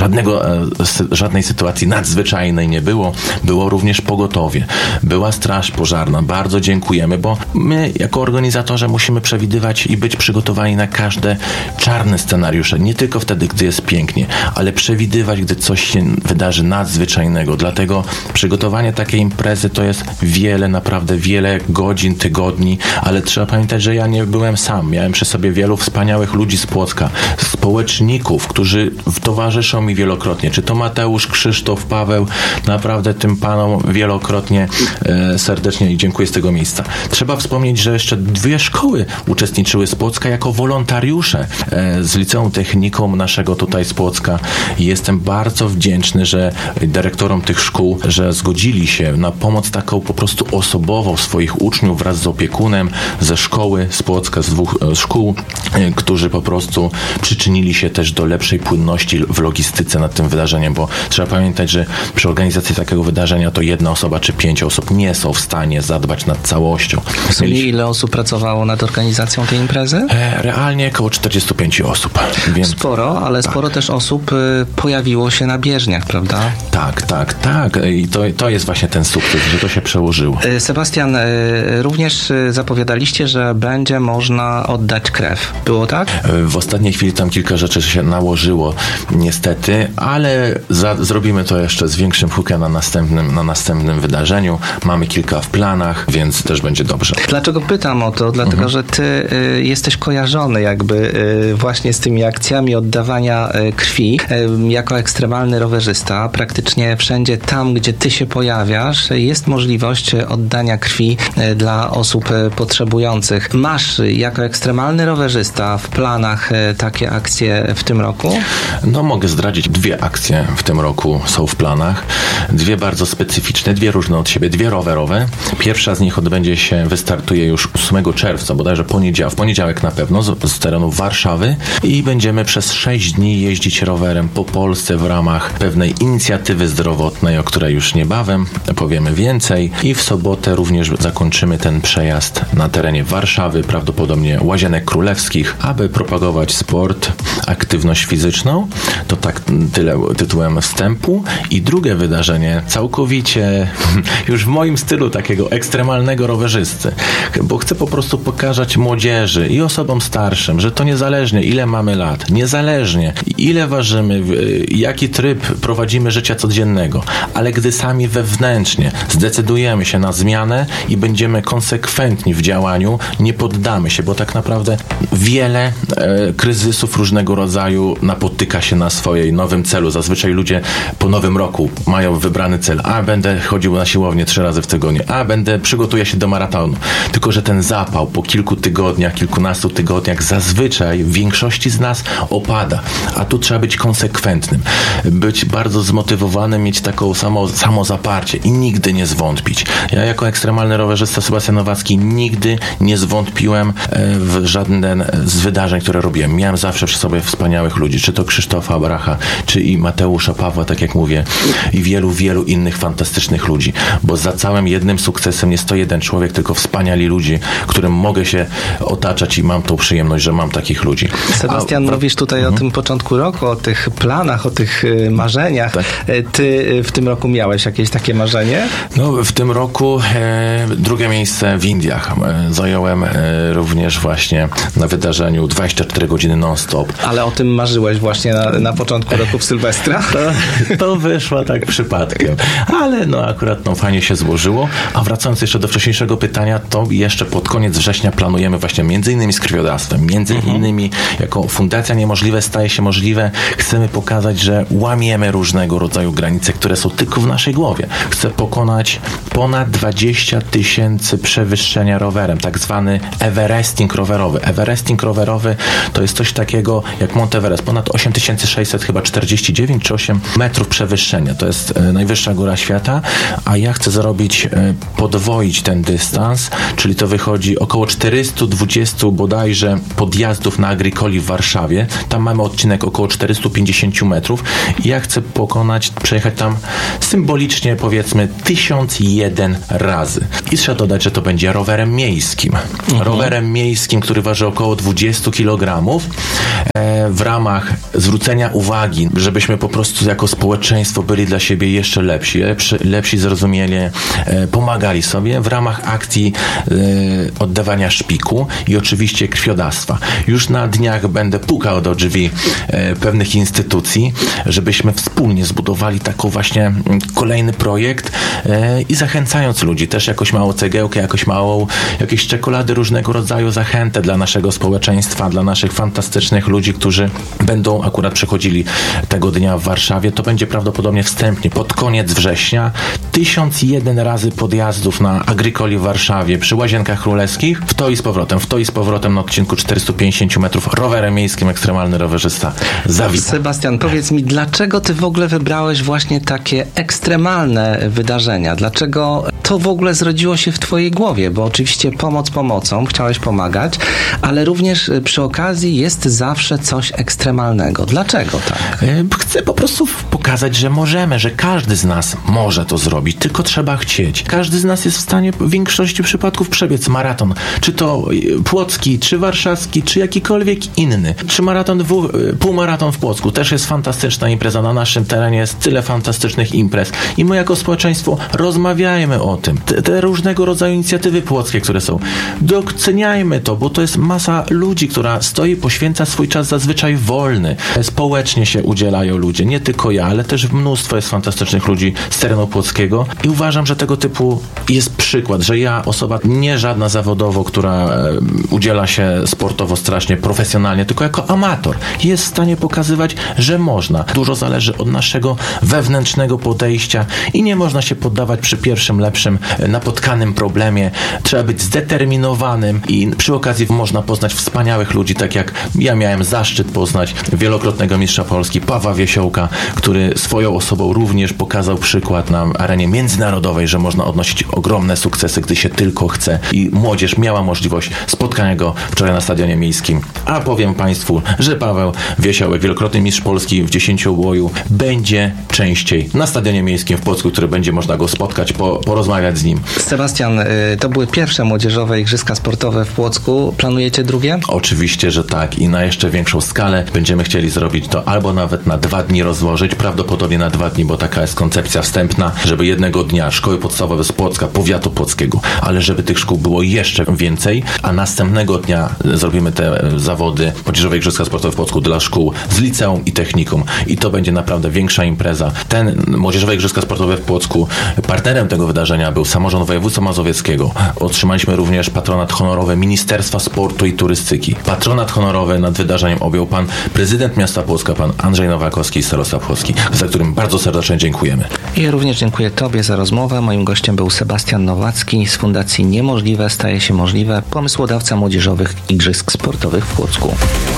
żadnej sytuacji nadzwyczajnej nie było. Było również pogotowie. Była straż pożarna. Bardzo dziękujemy, bo my jako organizatorzy musimy przewidywać i być przygotowani na każde czarne scenariusze. Nie tylko wtedy, gdy jest pięknie, ale przewidywać, gdy coś się wydarzy nadzwyczajnego. Dlatego przygotowanie takiej imprezy to jest naprawdę wiele godzin, tygodni, ale trzeba pamiętać, że ja nie byłem sam. Miałem przy sobie wielu wspaniałych ludzi z Płocka, społeczników, którzy towarzyszą mi wielokrotnie. Czy to Mateusz, Krzysztof, Paweł, naprawdę tym panom wielokrotnie serdecznie dziękuję z tego miejsca. Trzeba wspomnieć, że jeszcze 2 szkoły uczestniczyły z Płocka jako wolontariusze z Liceum Technikum naszego tutaj z Płocka. I jestem bardzo wdzięczny, że dyrektorom tych szkół, że zgodzili się na pomoc taką po prostu osobową swoich uczniów wraz z opiekunem ze szkoły z Płocka, z 2 szkół, którzy po prostu przyczynili się też do lepszej płynności w logistyce nad tym wydarzeniem, bo trzeba pamiętać, że przy organizacji takiego wydarzenia to 1 osoba czy 5 osób nie są w stanie zadbać nad całością. W sumie ile osób pracowało nad organizacją tej imprezy? Realnie około 45 osób. Więc sporo, ale sporo też osób pojawiło się na bieżniach, prawda? Tak. I to jest właśnie ten sukces, że to się przełożyło. Sebastian, również zapowiadaliście, że będzie można oddać krew. Było tak? W ostatniej chwili tam kilka rzeczy się nałożyło niestety, ale zrobimy to jeszcze z większym hukiem na następnym wydarzeniu. Mamy kilka w planach, więc też będzie dobrze. Dlaczego pytam o to? Dlatego, że ty jesteś kojarzony jakby właśnie z tymi akcjami oddawania krwi. Jako ekstremalny rowerzysta praktycznie wszędzie tam, gdzie ty się pojawiasz, jest możliwość oddania krwi dla osób potrzebujących. Masz jako ekstremalny rowerzysta w planach takie akcje w tym roku? No mogę zdradzić, 2 akcje w tym roku są w planach. 2 bardzo specyficzne, 2 różne od siebie, 2 rowerowe. Pierwsza z nich wystartuje już 8 czerwca, bodajże w poniedziałek na pewno, z terenu Warszawy i będziemy przez 6 dni jeździć rowerem po Polsce w ramach pewnej inicjatywy zdrowotnej, o której już niebawem powiemy więcej. I w sobotę również zakończymy ten przejazd na terenie Warszawy, prawdopodobnie Łazienek Królewskich, aby propagować sport, aktywność fizyczną. To tak tyle tytułem wstępu. I drugie wydarzenie, całkowicie już w moim stylu takiego ekstremalnego rowerzysty, bo chcę po prostu pokazać młodzieży i osobom starszym, że to niezależnie ile mamy lat, niezależnie ile ważymy, jaki tryb prowadzimy życia codziennego, ale gdy sami wewnętrznie zdecydujemy się na zmianę i będziemy konsekwentni w działaniu, nie poddamy się, bo tak naprawdę wiele kryzysów różnego rodzaju napotyka się na swojej nowym celu. Zazwyczaj ludzie po nowym roku mają wybrany cel. Będę chodził na siłownię 3 razy w tygodniu. Przygotuję się do maratonu. Tylko że ten zapał po kilku tygodniach, kilkunastu tygodniach zazwyczaj w większości z nas opada. A tu trzeba być konsekwentnym. Być bardzo zmotywowanym, mieć taką samozaparcie i nigdy nie zwątpić. Ja jako ekstremalny rowerzysta Sebastian Nowacki nigdy nie zwątpiłem w żaden z wydarzeń, które robiłem. Miałem zawsze przy sobie wspaniałych ludzi, czy to Krzysztofa Bracha, czy i Mateusza Pawła, tak jak mówię, i wielu, wielu innych fantastycznych ludzi, bo za całym jednym sukcesem nie stoi jeden człowiek, tylko wspaniali ludzie, którym mogę się otaczać i mam tą przyjemność, że mam takich ludzi. Sebastian, mówisz tutaj o tym początku roku, o tych planach, o tych marzeniach. Tak. Ty w tym roku miałeś jakieś takie marzenie? No, w tym roku drugie miejsce w Indiach. Zająłem również właśnie na wydarzeniu 24 godziny non-stop. Ale o tym marzyłeś właśnie na początku roku w Sylwestra? To wyszło tak przypadkiem. Ale akurat fajnie się złożyło. A wracając jeszcze do wcześniejszego pytania, to jeszcze pod koniec września planujemy właśnie między innymi z krwiodawstwem, między innymi jako Fundacja Niemożliwe staje się możliwe. Chcemy pokazać, że łamiemy różnego rodzaju granice, które są tylko w naszej głowie. Chcę pokonać ponad 20 000 przewyższenia rowerem, tak zwany Everesting rowerowy. Everesting rowerowy to jest coś takiego jak Mount Everest, ponad 8600 chyba 49 czy 8 metrów przewyższenia. To jest najwyższa góra świata, a ja chcę podwoić ten dystans, czyli to wychodzi około 420 bodajże podjazdów na Agricoli w Warszawie. Tam mamy odcinek około 450 metrów i ja chcę przejechać tam symbolicznie powiedzmy 1001 razy. I trzeba dodać, że to będzie rowerem miejskim. Rowerem miejskim, który waży około 20 kg w ramach zwrócenia uwagi, żebyśmy po prostu jako społeczeństwo byli dla siebie jeszcze lepsi zrozumienie, pomagali sobie w ramach akcji oddawania szpiku i oczywiście krwiodawstwa. Już na dniach będę pukał do drzwi pewnych instytucji, żebyśmy wspólnie zbudowali taką właśnie kolejny projekt i zachęcając ludzi, też jakąś małą cegiełkę, jakieś czekolady różnego rodzaju, zachętę dla naszego społeczeństwa, dla naszych fantastycznych ludzi, którzy będą akurat przechodzili tego dnia w Warszawie. To będzie prawdopodobnie wstępnie pod koniec września 1001 razy podjazdów na Agricoli w Warszawie przy Łazienkach Królewskich, w to i z powrotem na odcinku 450 metrów rowerem miejskim ekstremalny rowerzysta zawita. Sebastian, powiedz mi, dlaczego ty w ogóle wybrałeś właśnie takie ekstremalne wydarzenia? Dlaczego to w ogóle zrodziło się w twojej głowie? Bo oczywiście pomoc pomocą, chciałeś pomagać, ale również przy okazji jest zawsze coś ekstremalnego. Dlaczego tak? Chcę po prostu pokazać, że możemy, że każdy z nas może to zrobić, tylko trzeba chcieć. Każdy z nas jest w stanie w większości przypadków przebiec maraton. Czy to płocki, czy warszawski, czy jakikolwiek inny. Czy półmaraton w Płocku. Też jest fantastyczna impreza. Na naszym terenie jest tyle fantastycznych imprez. I my jako społeczeństwo rozmawiajmy o tym. Te różnego rodzaju inicjatywy płockie, które są. Doceniajmy to, bo to jest masa ludzi, która stoi, poświęca swój czas zazwyczaj wolny. Społecznie się udzielają ludzie. Nie tylko ja, ale też mnóstwo jest fantastycznych ludzi z terenu płockiego. I uważam, że tego typu jest przykład, że ja, osoba nie żadna zawodowo, która udziela się sportowo strasznie, profesjonalnie, tylko jako amator, jest w stanie pokazywać, że można. Dużo zależy od naszego wewnętrznego podejścia i nie można się poddawać przy pierwszym lepszym napotkanym problemie. Trzeba być zdeterminowanym i przy okazji można poznać wspaniałych ludzi, tak jak ja miałem zaszczyt poznać wielokrotnego mistrza Polski Pawła Wiesiołka, który swoją osobą również pokazał przykład na arenie międzynarodowej, że można odnosić ogromne sukcesy, gdy się tylko chce i młodzież miała możliwość spotkania go wczoraj na Stadionie Miejskim. A powiem Państwu, że Paweł Wiesiołek, wielokrotny mistrz Polski w 10-boju, będzie częściej na Stadionie Miejskim w Płocku, który będzie można go spotkać, porozmawiać z nim. Sebastian, to były pierwsze młodzieżowe igrzyska sportowe w Płocku. Planujecie drugie? Oczywiście, że tak i na jeszcze większą skalę. Będziemy chcieli zrobić to albo nawet na 2 dni rozłożyć. prawdopodobnie na 2 dni, bo taka jest koncepcja wstępna, żeby jednego dnia szkoły podstawowe z Płocka, powiatu płockiego, ale żeby tych szkół było jeszcze więcej, a następnego dnia zrobimy te zawody Młodzieżowe Igrzyska Sportowe w Płocku dla szkół z liceum i technikum i to będzie naprawdę większa impreza. Młodzieżowe Igrzyska Sportowe w Płocku, partnerem tego wydarzenia był samorząd województwa mazowieckiego. Otrzymaliśmy również patronat honorowy Ministerstwa Sportu i Turystyki. Patronat honorowy nad wydarzeniem objął pan prezydent miasta Płocka, pan Andrzej Nowakowski i starosta Płocki, za którym bardzo serdecznie dziękujemy. I również dziękuję Tobie za rozmowę. Moim gościem był Sebastian Nowacki z Fundacji Niemożliwe staje się możliwe, pomysłodawca Młodzieżowych Igrzysk Sportowych w Płocku.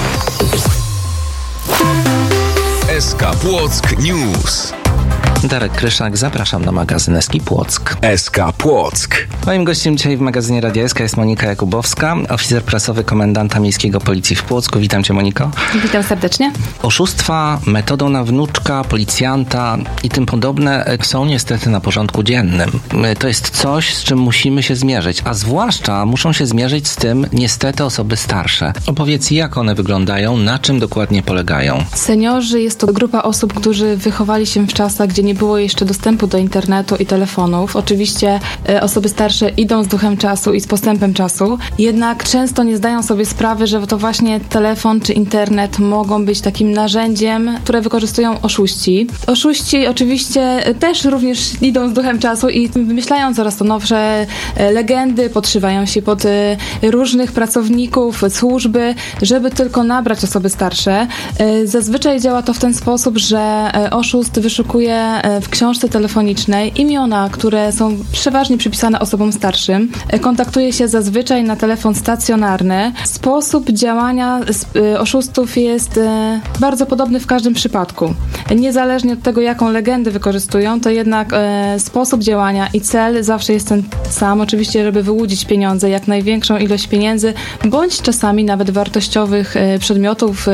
SK Płock News. Darek Kryszak, zapraszam na magazyn SK Płock. SK Płock. Moim gościem dzisiaj w magazynie Radia SK jest Monika Jakubowska, oficer prasowy komendanta miejskiego Policji w Płocku. Witam Cię, Moniko. Witam serdecznie. Oszustwa metodą na wnuczka, policjanta i tym podobne są niestety na porządku dziennym. To jest coś, z czym musimy się zmierzyć, a zwłaszcza muszą się zmierzyć z tym niestety osoby starsze. Opowiedz, jak one wyglądają, na czym dokładnie polegają. Seniorzy jest to grupa osób, którzy wychowali się w czasach, gdzie nie było jeszcze dostępu do internetu i telefonów. Oczywiście osoby starsze idą z duchem czasu i z postępem czasu, jednak często nie zdają sobie sprawy, że to właśnie telefon czy internet mogą być takim narzędziem, które wykorzystują oszuści. Oszuści oczywiście też również idą z duchem czasu i wymyślają coraz to nowsze legendy, podszywają się pod różnych pracowników służby, żeby tylko nabrać osoby starsze. Zazwyczaj działa to w ten sposób, że oszust wyszukuje w książce telefonicznej imiona, które są przeważnie przypisane osobom starszym. Kontaktuje się zazwyczaj na telefon stacjonarny. Sposób działania oszustów jest bardzo podobny w każdym przypadku. Niezależnie od tego, jaką legendę wykorzystują, to jednak sposób działania i cel zawsze jest ten sam. Oczywiście, żeby wyłudzić pieniądze, jak największą ilość pieniędzy, bądź czasami nawet wartościowych przedmiotów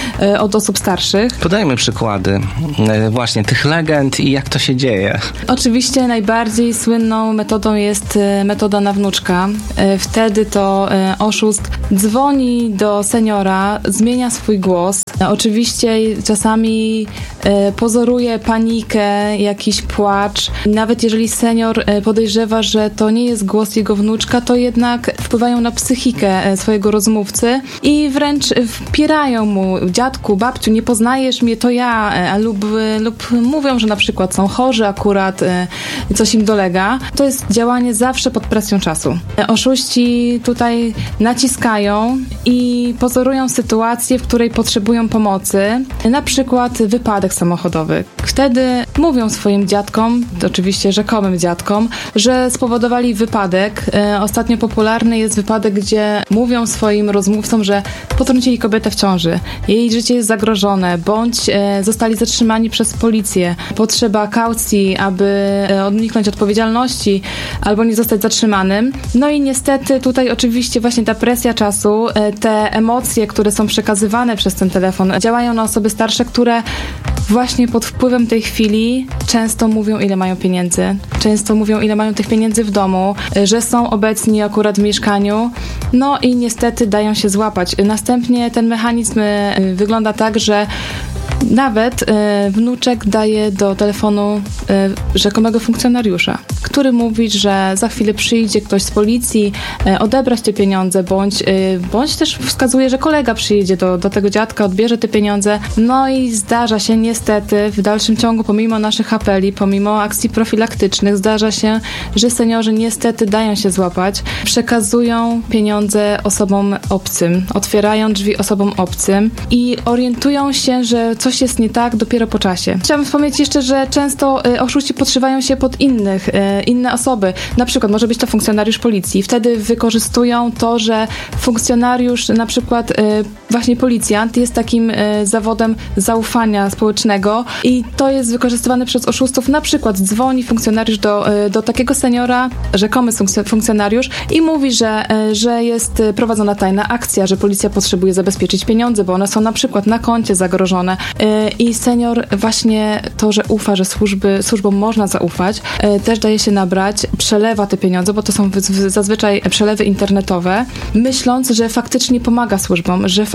od osób starszych. Podajmy przykłady właśnie tych legend i jak to się dzieje. Oczywiście najbardziej słynną metodą jest metoda na wnuczka. Wtedy to oszust dzwoni do seniora, zmienia swój głos. Oczywiście czasami pozoruje panikę, jakiś płacz. Nawet jeżeli senior podejrzewa, że to nie jest głos jego wnuczka, to jednak wpływają na psychikę swojego rozmówcy i wręcz wpierają mu: dziadku, babciu, nie poznajesz mnie, to ja, lub mówią, że na przykład są chorzy akurat, coś im dolega. To jest działanie zawsze pod presją czasu. Oszuści tutaj naciskają i pozorują sytuację, w której potrzebują pomocy, na przykład wypadek samochodowy. Wtedy mówią swoim dziadkom, oczywiście rzekomym dziadkom, że spowodowali wypadek. Ostatnio popularny jest wypadek, gdzie mówią swoim rozmówcom, że potrącili kobietę w ciąży. Jej życie jest zagrożone, bądź zostali zatrzymani przez policję. Potrzeba kaucji, aby uniknąć odpowiedzialności albo nie zostać zatrzymanym. No i niestety tutaj oczywiście właśnie ta presja czasu, te emocje, które są przekazywane przez ten telefon, działają na osoby starsze, które właśnie pod wpływem tej chwili często mówią, ile mają pieniędzy. Często mówią, ile mają tych pieniędzy w domu, że są obecni akurat w mieszkaniu. No i niestety dają się złapać. Następnie ten mechanizm wygląda tak, że nawet wnuczek daje do telefonu rzekomego funkcjonariusza, który mówi, że za chwilę przyjdzie ktoś z policji odebrać te pieniądze, bądź też wskazuje, że kolega przyjedzie do tego dziadka, odbierze te pieniądze. No i zdarza się niestety w dalszym ciągu, pomimo naszych apeli, pomimo akcji profilaktycznych, zdarza się, że seniorzy niestety dają się złapać, przekazują pieniądze osobom obcym, otwierają drzwi osobom obcym i orientują się, że coś jest nie tak dopiero po czasie. Chciałabym wspomnieć jeszcze, że często oszuści podszywają się pod inne osoby. Na przykład może być to funkcjonariusz policji. Wtedy wykorzystują to, że funkcjonariusz, na przykład właśnie policjant, jest takim zawodem zaufania społecznego i to jest wykorzystywane przez oszustów. Na przykład dzwoni funkcjonariusz do takiego seniora, rzekomy funkcjonariusz, i mówi, że jest prowadzona tajna akcja, że policja potrzebuje zabezpieczyć pieniądze, bo one są na przykład na koncie zagrożone. I senior właśnie to, że ufa, że służbom można zaufać, też daje się nabrać, przelewa te pieniądze, bo to są zazwyczaj przelewy internetowe, myśląc, że faktycznie pomaga służbom, że faktycznie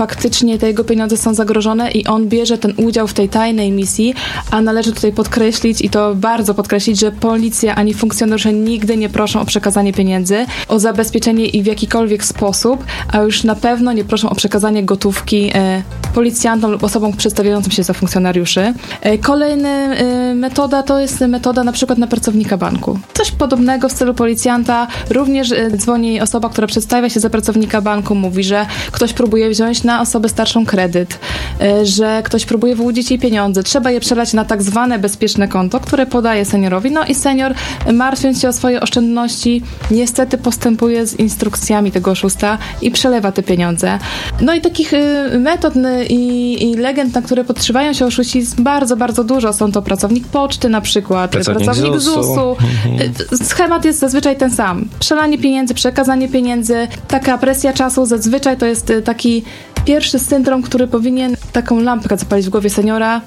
faktycznie te jego pieniądze są zagrożone i on bierze ten udział w tej tajnej misji, a należy tutaj podkreślić, i to bardzo podkreślić, że policja ani funkcjonariusze nigdy nie proszą o przekazanie pieniędzy, o zabezpieczenie i w jakikolwiek sposób, a już na pewno nie proszą o przekazanie gotówki policjantom lub osobom przedstawiającym się za funkcjonariuszy. Kolejna metoda to jest metoda na przykład na pracownika banku. Coś podobnego w stylu policjanta. Również dzwoni osoba, która przedstawia się za pracownika banku, mówi, że ktoś próbuje wziąć na osobę starszą kredyt, że ktoś próbuje wyłudzić jej pieniądze. Trzeba je przelać na tak zwane bezpieczne konto, które podaje seniorowi. No i senior, martwiąc się o swoje oszczędności, niestety postępuje z instrukcjami tego oszusta i przelewa te pieniądze. No i takich metod i legend, na które podszywają się oszuści, jest bardzo, bardzo dużo. Są to pracownik poczty na przykład, pracownik ZUS-u. Schemat jest zazwyczaj ten sam. Przelanie pieniędzy, przekazanie pieniędzy, taka presja czasu zazwyczaj to jest taki pierwszy syndrom, który powinien taką lampkę zapalić w głowie seniora,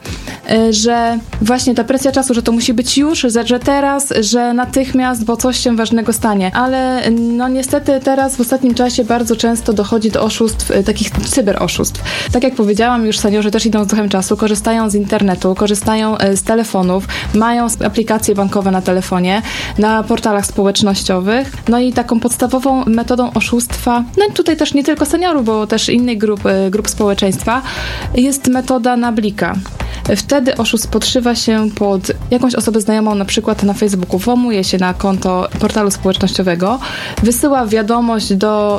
że właśnie ta presja czasu, że to musi być już, że teraz, że natychmiast, bo coś się ważnego stanie. Ale no niestety teraz w ostatnim czasie bardzo często dochodzi do oszustw, takich cyberoszustw. Tak jak powiedziałam, już seniorzy też idą z duchem czasu, korzystają z internetu, korzystają z telefonów, mają aplikacje bankowe na telefonie, na portalach społecznościowych. No i taką podstawową metodą oszustwa, no i tutaj też nie tylko seniorów, bo też innych grup społeczeństwa, jest metoda na blika. Wtedy oszust podszywa się pod jakąś osobę znajomą, na przykład na Facebooku, włamuje się na konto portalu społecznościowego, wysyła wiadomość do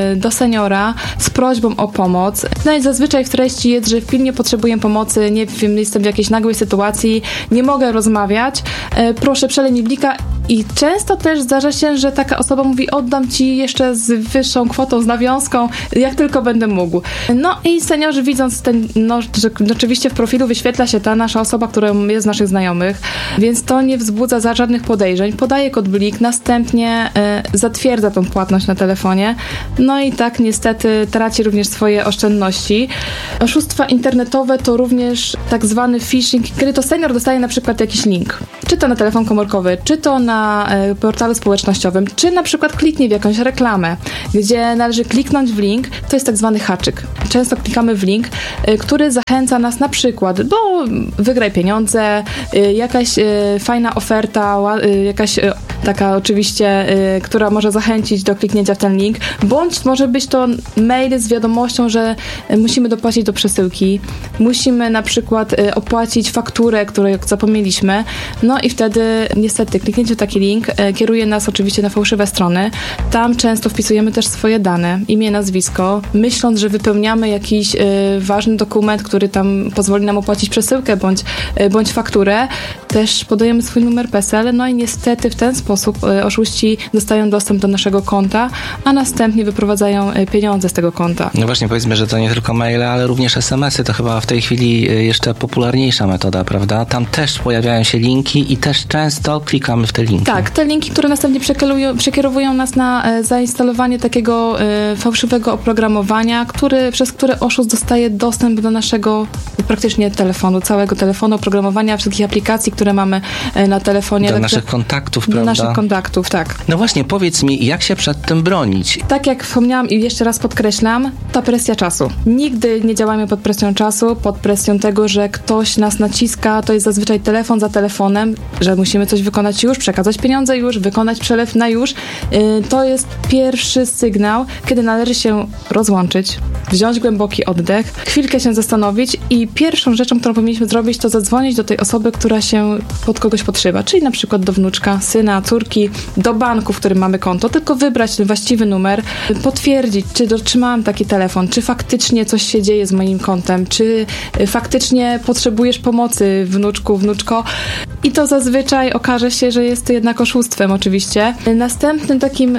seniora z prośbą o pomoc. No i zazwyczaj w treści jest, że pilnie potrzebuję pomocy, nie wiem, jestem w jakiejś nagłej sytuacji, nie mogę rozmawiać, proszę przelej mi blika. I często też zdarza się, że taka osoba mówi, oddam ci jeszcze z wyższą kwotą, z nawiązką, jak tylko będę mógł. No i seniorzy, widząc ten, że oczywiście w profilu wyświetla się ta nasza osoba, która jest z naszych znajomych, więc to nie wzbudza za żadnych podejrzeń. Podaje kod blik, następnie zatwierdza tą płatność na telefonie. No i tak niestety traci również swoje oszczędności. Oszustwa internetowe to również tak zwany phishing, kiedy to senior dostaje na przykład jakiś link. Czy to na telefon komórkowy, czy to na portalu społecznościowym, czy na przykład kliknie w jakąś reklamę, gdzie należy kliknąć w link, to jest tak zwany haczyk. Często klikamy w link, który zachęca nas na przykład do wygraj pieniądze, jakaś fajna oferta, jakaś taka oczywiście, która może zachęcić do kliknięcia w ten link, bądź może być to mail z wiadomością, że musimy dopłacić do przesyłki, musimy na przykład opłacić fakturę, której zapomnieliśmy, no i wtedy niestety kliknięcie w taki link kieruje nas oczywiście na fałszywe strony. Tam często wpisujemy też swoje dane, imię, nazwisko, myśląc, że wypełniamy jakiś ważny dokument, który tam pozwoli nam opłacić przesyłkę bądź fakturę. Też podajemy swój numer PESEL, no i niestety w ten sposób oszuści dostają dostęp do naszego konta, a następnie wyprowadzają pieniądze z tego konta. No właśnie, powiedzmy, że to nie tylko maile, ale również SMS-y, to chyba w tej chwili jeszcze popularniejsza metoda, prawda? Tam też pojawiają się linki i też często klikamy w te linki. Tak, te linki, które następnie przekierowują nas na zainstalowanie takiego fałszywego oprogramowania, przez które oszust dostaje dostęp do naszego praktycznie telefonu, całego telefonu, oprogramowania, wszystkich aplikacji, które mamy na telefonie. Do naszych kontaktów, prawda? Do naszych kontaktów, tak. No właśnie, powiedz mi, jak się przed tym bronić? Tak jak wspomniałam i jeszcze raz podkreślam, ta presja czasu. Nigdy nie działamy pod presją czasu, pod presją tego, że ktoś nas naciska, to jest zazwyczaj telefon za telefonem, że musimy coś wykonać już, przekazać pieniądze już, wykonać przelew na już. To jest pierwszy sygnał, kiedy należy się rozłączyć, wziąć głęboki oddech, chwilkę się zastanowić i pierwszą rzeczą, którą powinniśmy zrobić, to zadzwonić do tej osoby, która się pod kogoś podszywa, czyli na przykład do wnuczka, syna, córki, do banku, w którym mamy konto, tylko wybrać ten właściwy numer, potwierdzić, czy otrzymałam taki telefon, czy faktycznie coś się dzieje z moim kontem, czy faktycznie potrzebujesz pomocy, wnuczku, wnuczko. I to zazwyczaj okaże się, że jest to jednak oszustwem oczywiście. Następnym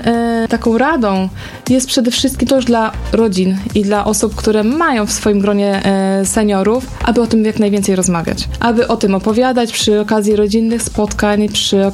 taką radą jest przede wszystkim to już dla rodzin i dla osób, które mają w swoim gronie seniorów, aby o tym jak najwięcej rozmawiać. Aby o tym opowiadać przy okazji rodzinnych spotkań,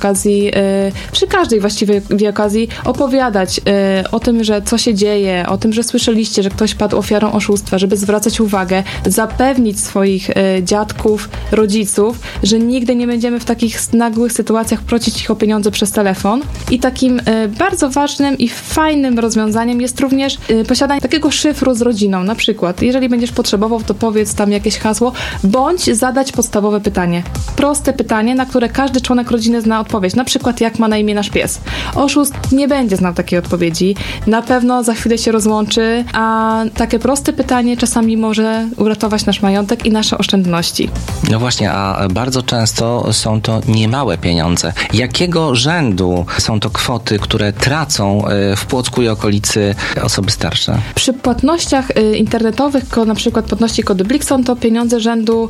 przy każdej właściwej okazji opowiadać o tym, że co się dzieje, o tym, że słyszeliście, że ktoś padł ofiarą oszustwa, żeby zwracać uwagę, zapewnić swoich dziadków, rodziców, że nigdy nie będziemy w takich nagłych sytuacjach prosić ich o pieniądze przez telefon. I takim bardzo ważnym i fajnym rozwiązaniem jest również posiadanie takiego szyfru z rodziną. Na przykład, jeżeli będziesz potrzebował, to powiedz tam jakieś hasło, bądź zadać podstawowe pytanie. Proste pytanie, na które każdy członek rodziny zna odpowiedź. Na przykład, jak ma na imię nasz pies. Oszust nie będzie znał takiej odpowiedzi. Na pewno za chwilę się rozłączy, a takie proste pytanie czasami może uratować nasz majątek i nasze oszczędności. No właśnie, a bardzo często są to niemałe pieniądze. Jakiego rzędu są to kwoty, które tracą w Płocku i okolicy osoby starsze? Przy płatnościach internetowych, na przykład płatności kody Blik, są to pieniądze rzędu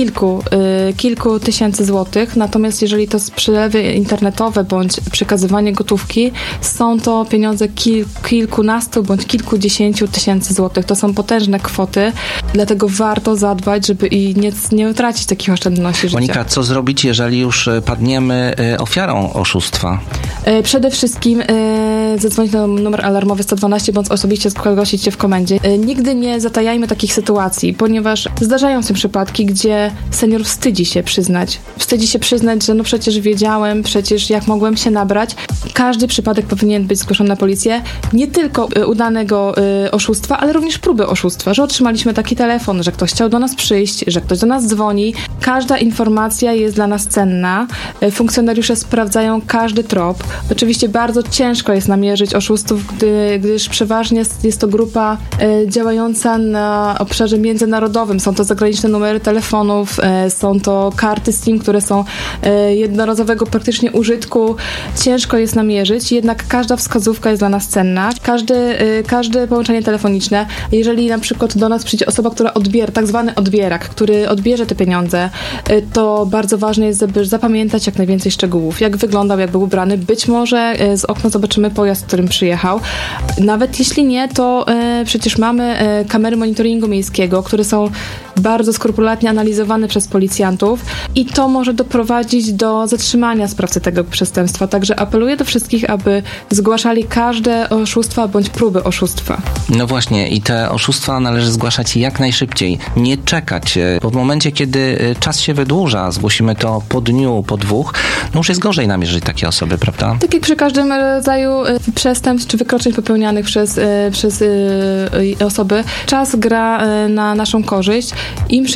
kilku tysięcy złotych, natomiast jeżeli to przelewy internetowe bądź przekazywanie gotówki, są to pieniądze kilkunastu bądź kilkudziesięciu tysięcy złotych. To są potężne kwoty, dlatego warto zadbać, żeby nie utracić takich oszczędności życia. Monika, co zrobić, jeżeli już padniemy ofiarą oszustwa? Przede wszystkim zadzwonić na numer alarmowy 112 bądź osobiście zgłosić się w komendzie. Nigdy nie zatajajmy takich sytuacji, ponieważ zdarzają się przypadki, gdzie senior wstydzi się przyznać. Że no przecież wiedziałem, przecież jak mogłem się nabrać. Każdy przypadek powinien być zgłoszony na policję. Nie tylko udanego oszustwa, ale również próby oszustwa, że otrzymaliśmy taki telefon, że ktoś chciał do nas przyjść, że ktoś do nas dzwoni. Każda informacja jest dla nas cenna. Funkcjonariusze sprawdzają każdy trop. Oczywiście bardzo ciężko jest namierzyć oszustów, gdyż przeważnie jest to grupa działająca na obszarze międzynarodowym. Są to zagraniczne numery telefonów, są to karty SIM, które są jednorazowego praktycznie użytku. Ciężko jest namierzyć, jednak każda wskazówka jest dla nas cenna. Każde połączenie telefoniczne, jeżeli na przykład do nas przyjdzie osoba, która odbiera, tak zwany odbierak, który odbierze te pieniądze, to bardzo ważne jest, żeby zapamiętać jak najwięcej szczegółów. Jak wyglądał, jak był ubrany. Być może z okna zobaczymy pojazd, którym przyjechał. Nawet jeśli nie, to przecież mamy kamery monitoringu miejskiego, które są bardzo skrupulatnie analizowane przez policjantów i to może doprowadzić do zatrzymania sprawcy tego przestępstwa. Także apeluję do wszystkich, aby zgłaszali każde oszustwa bądź próby oszustwa. No właśnie, i te oszustwa należy zgłaszać jak najszybciej. Nie czekać, bo w momencie, kiedy czas się wydłuża, zgłosimy to po dniu, po dwóch, no już jest gorzej namierzyć takie osoby, prawda? Tak jak przy każdym rodzaju przestępstw czy wykroczeń popełnianych przez osoby, czas gra na naszą korzyść. Im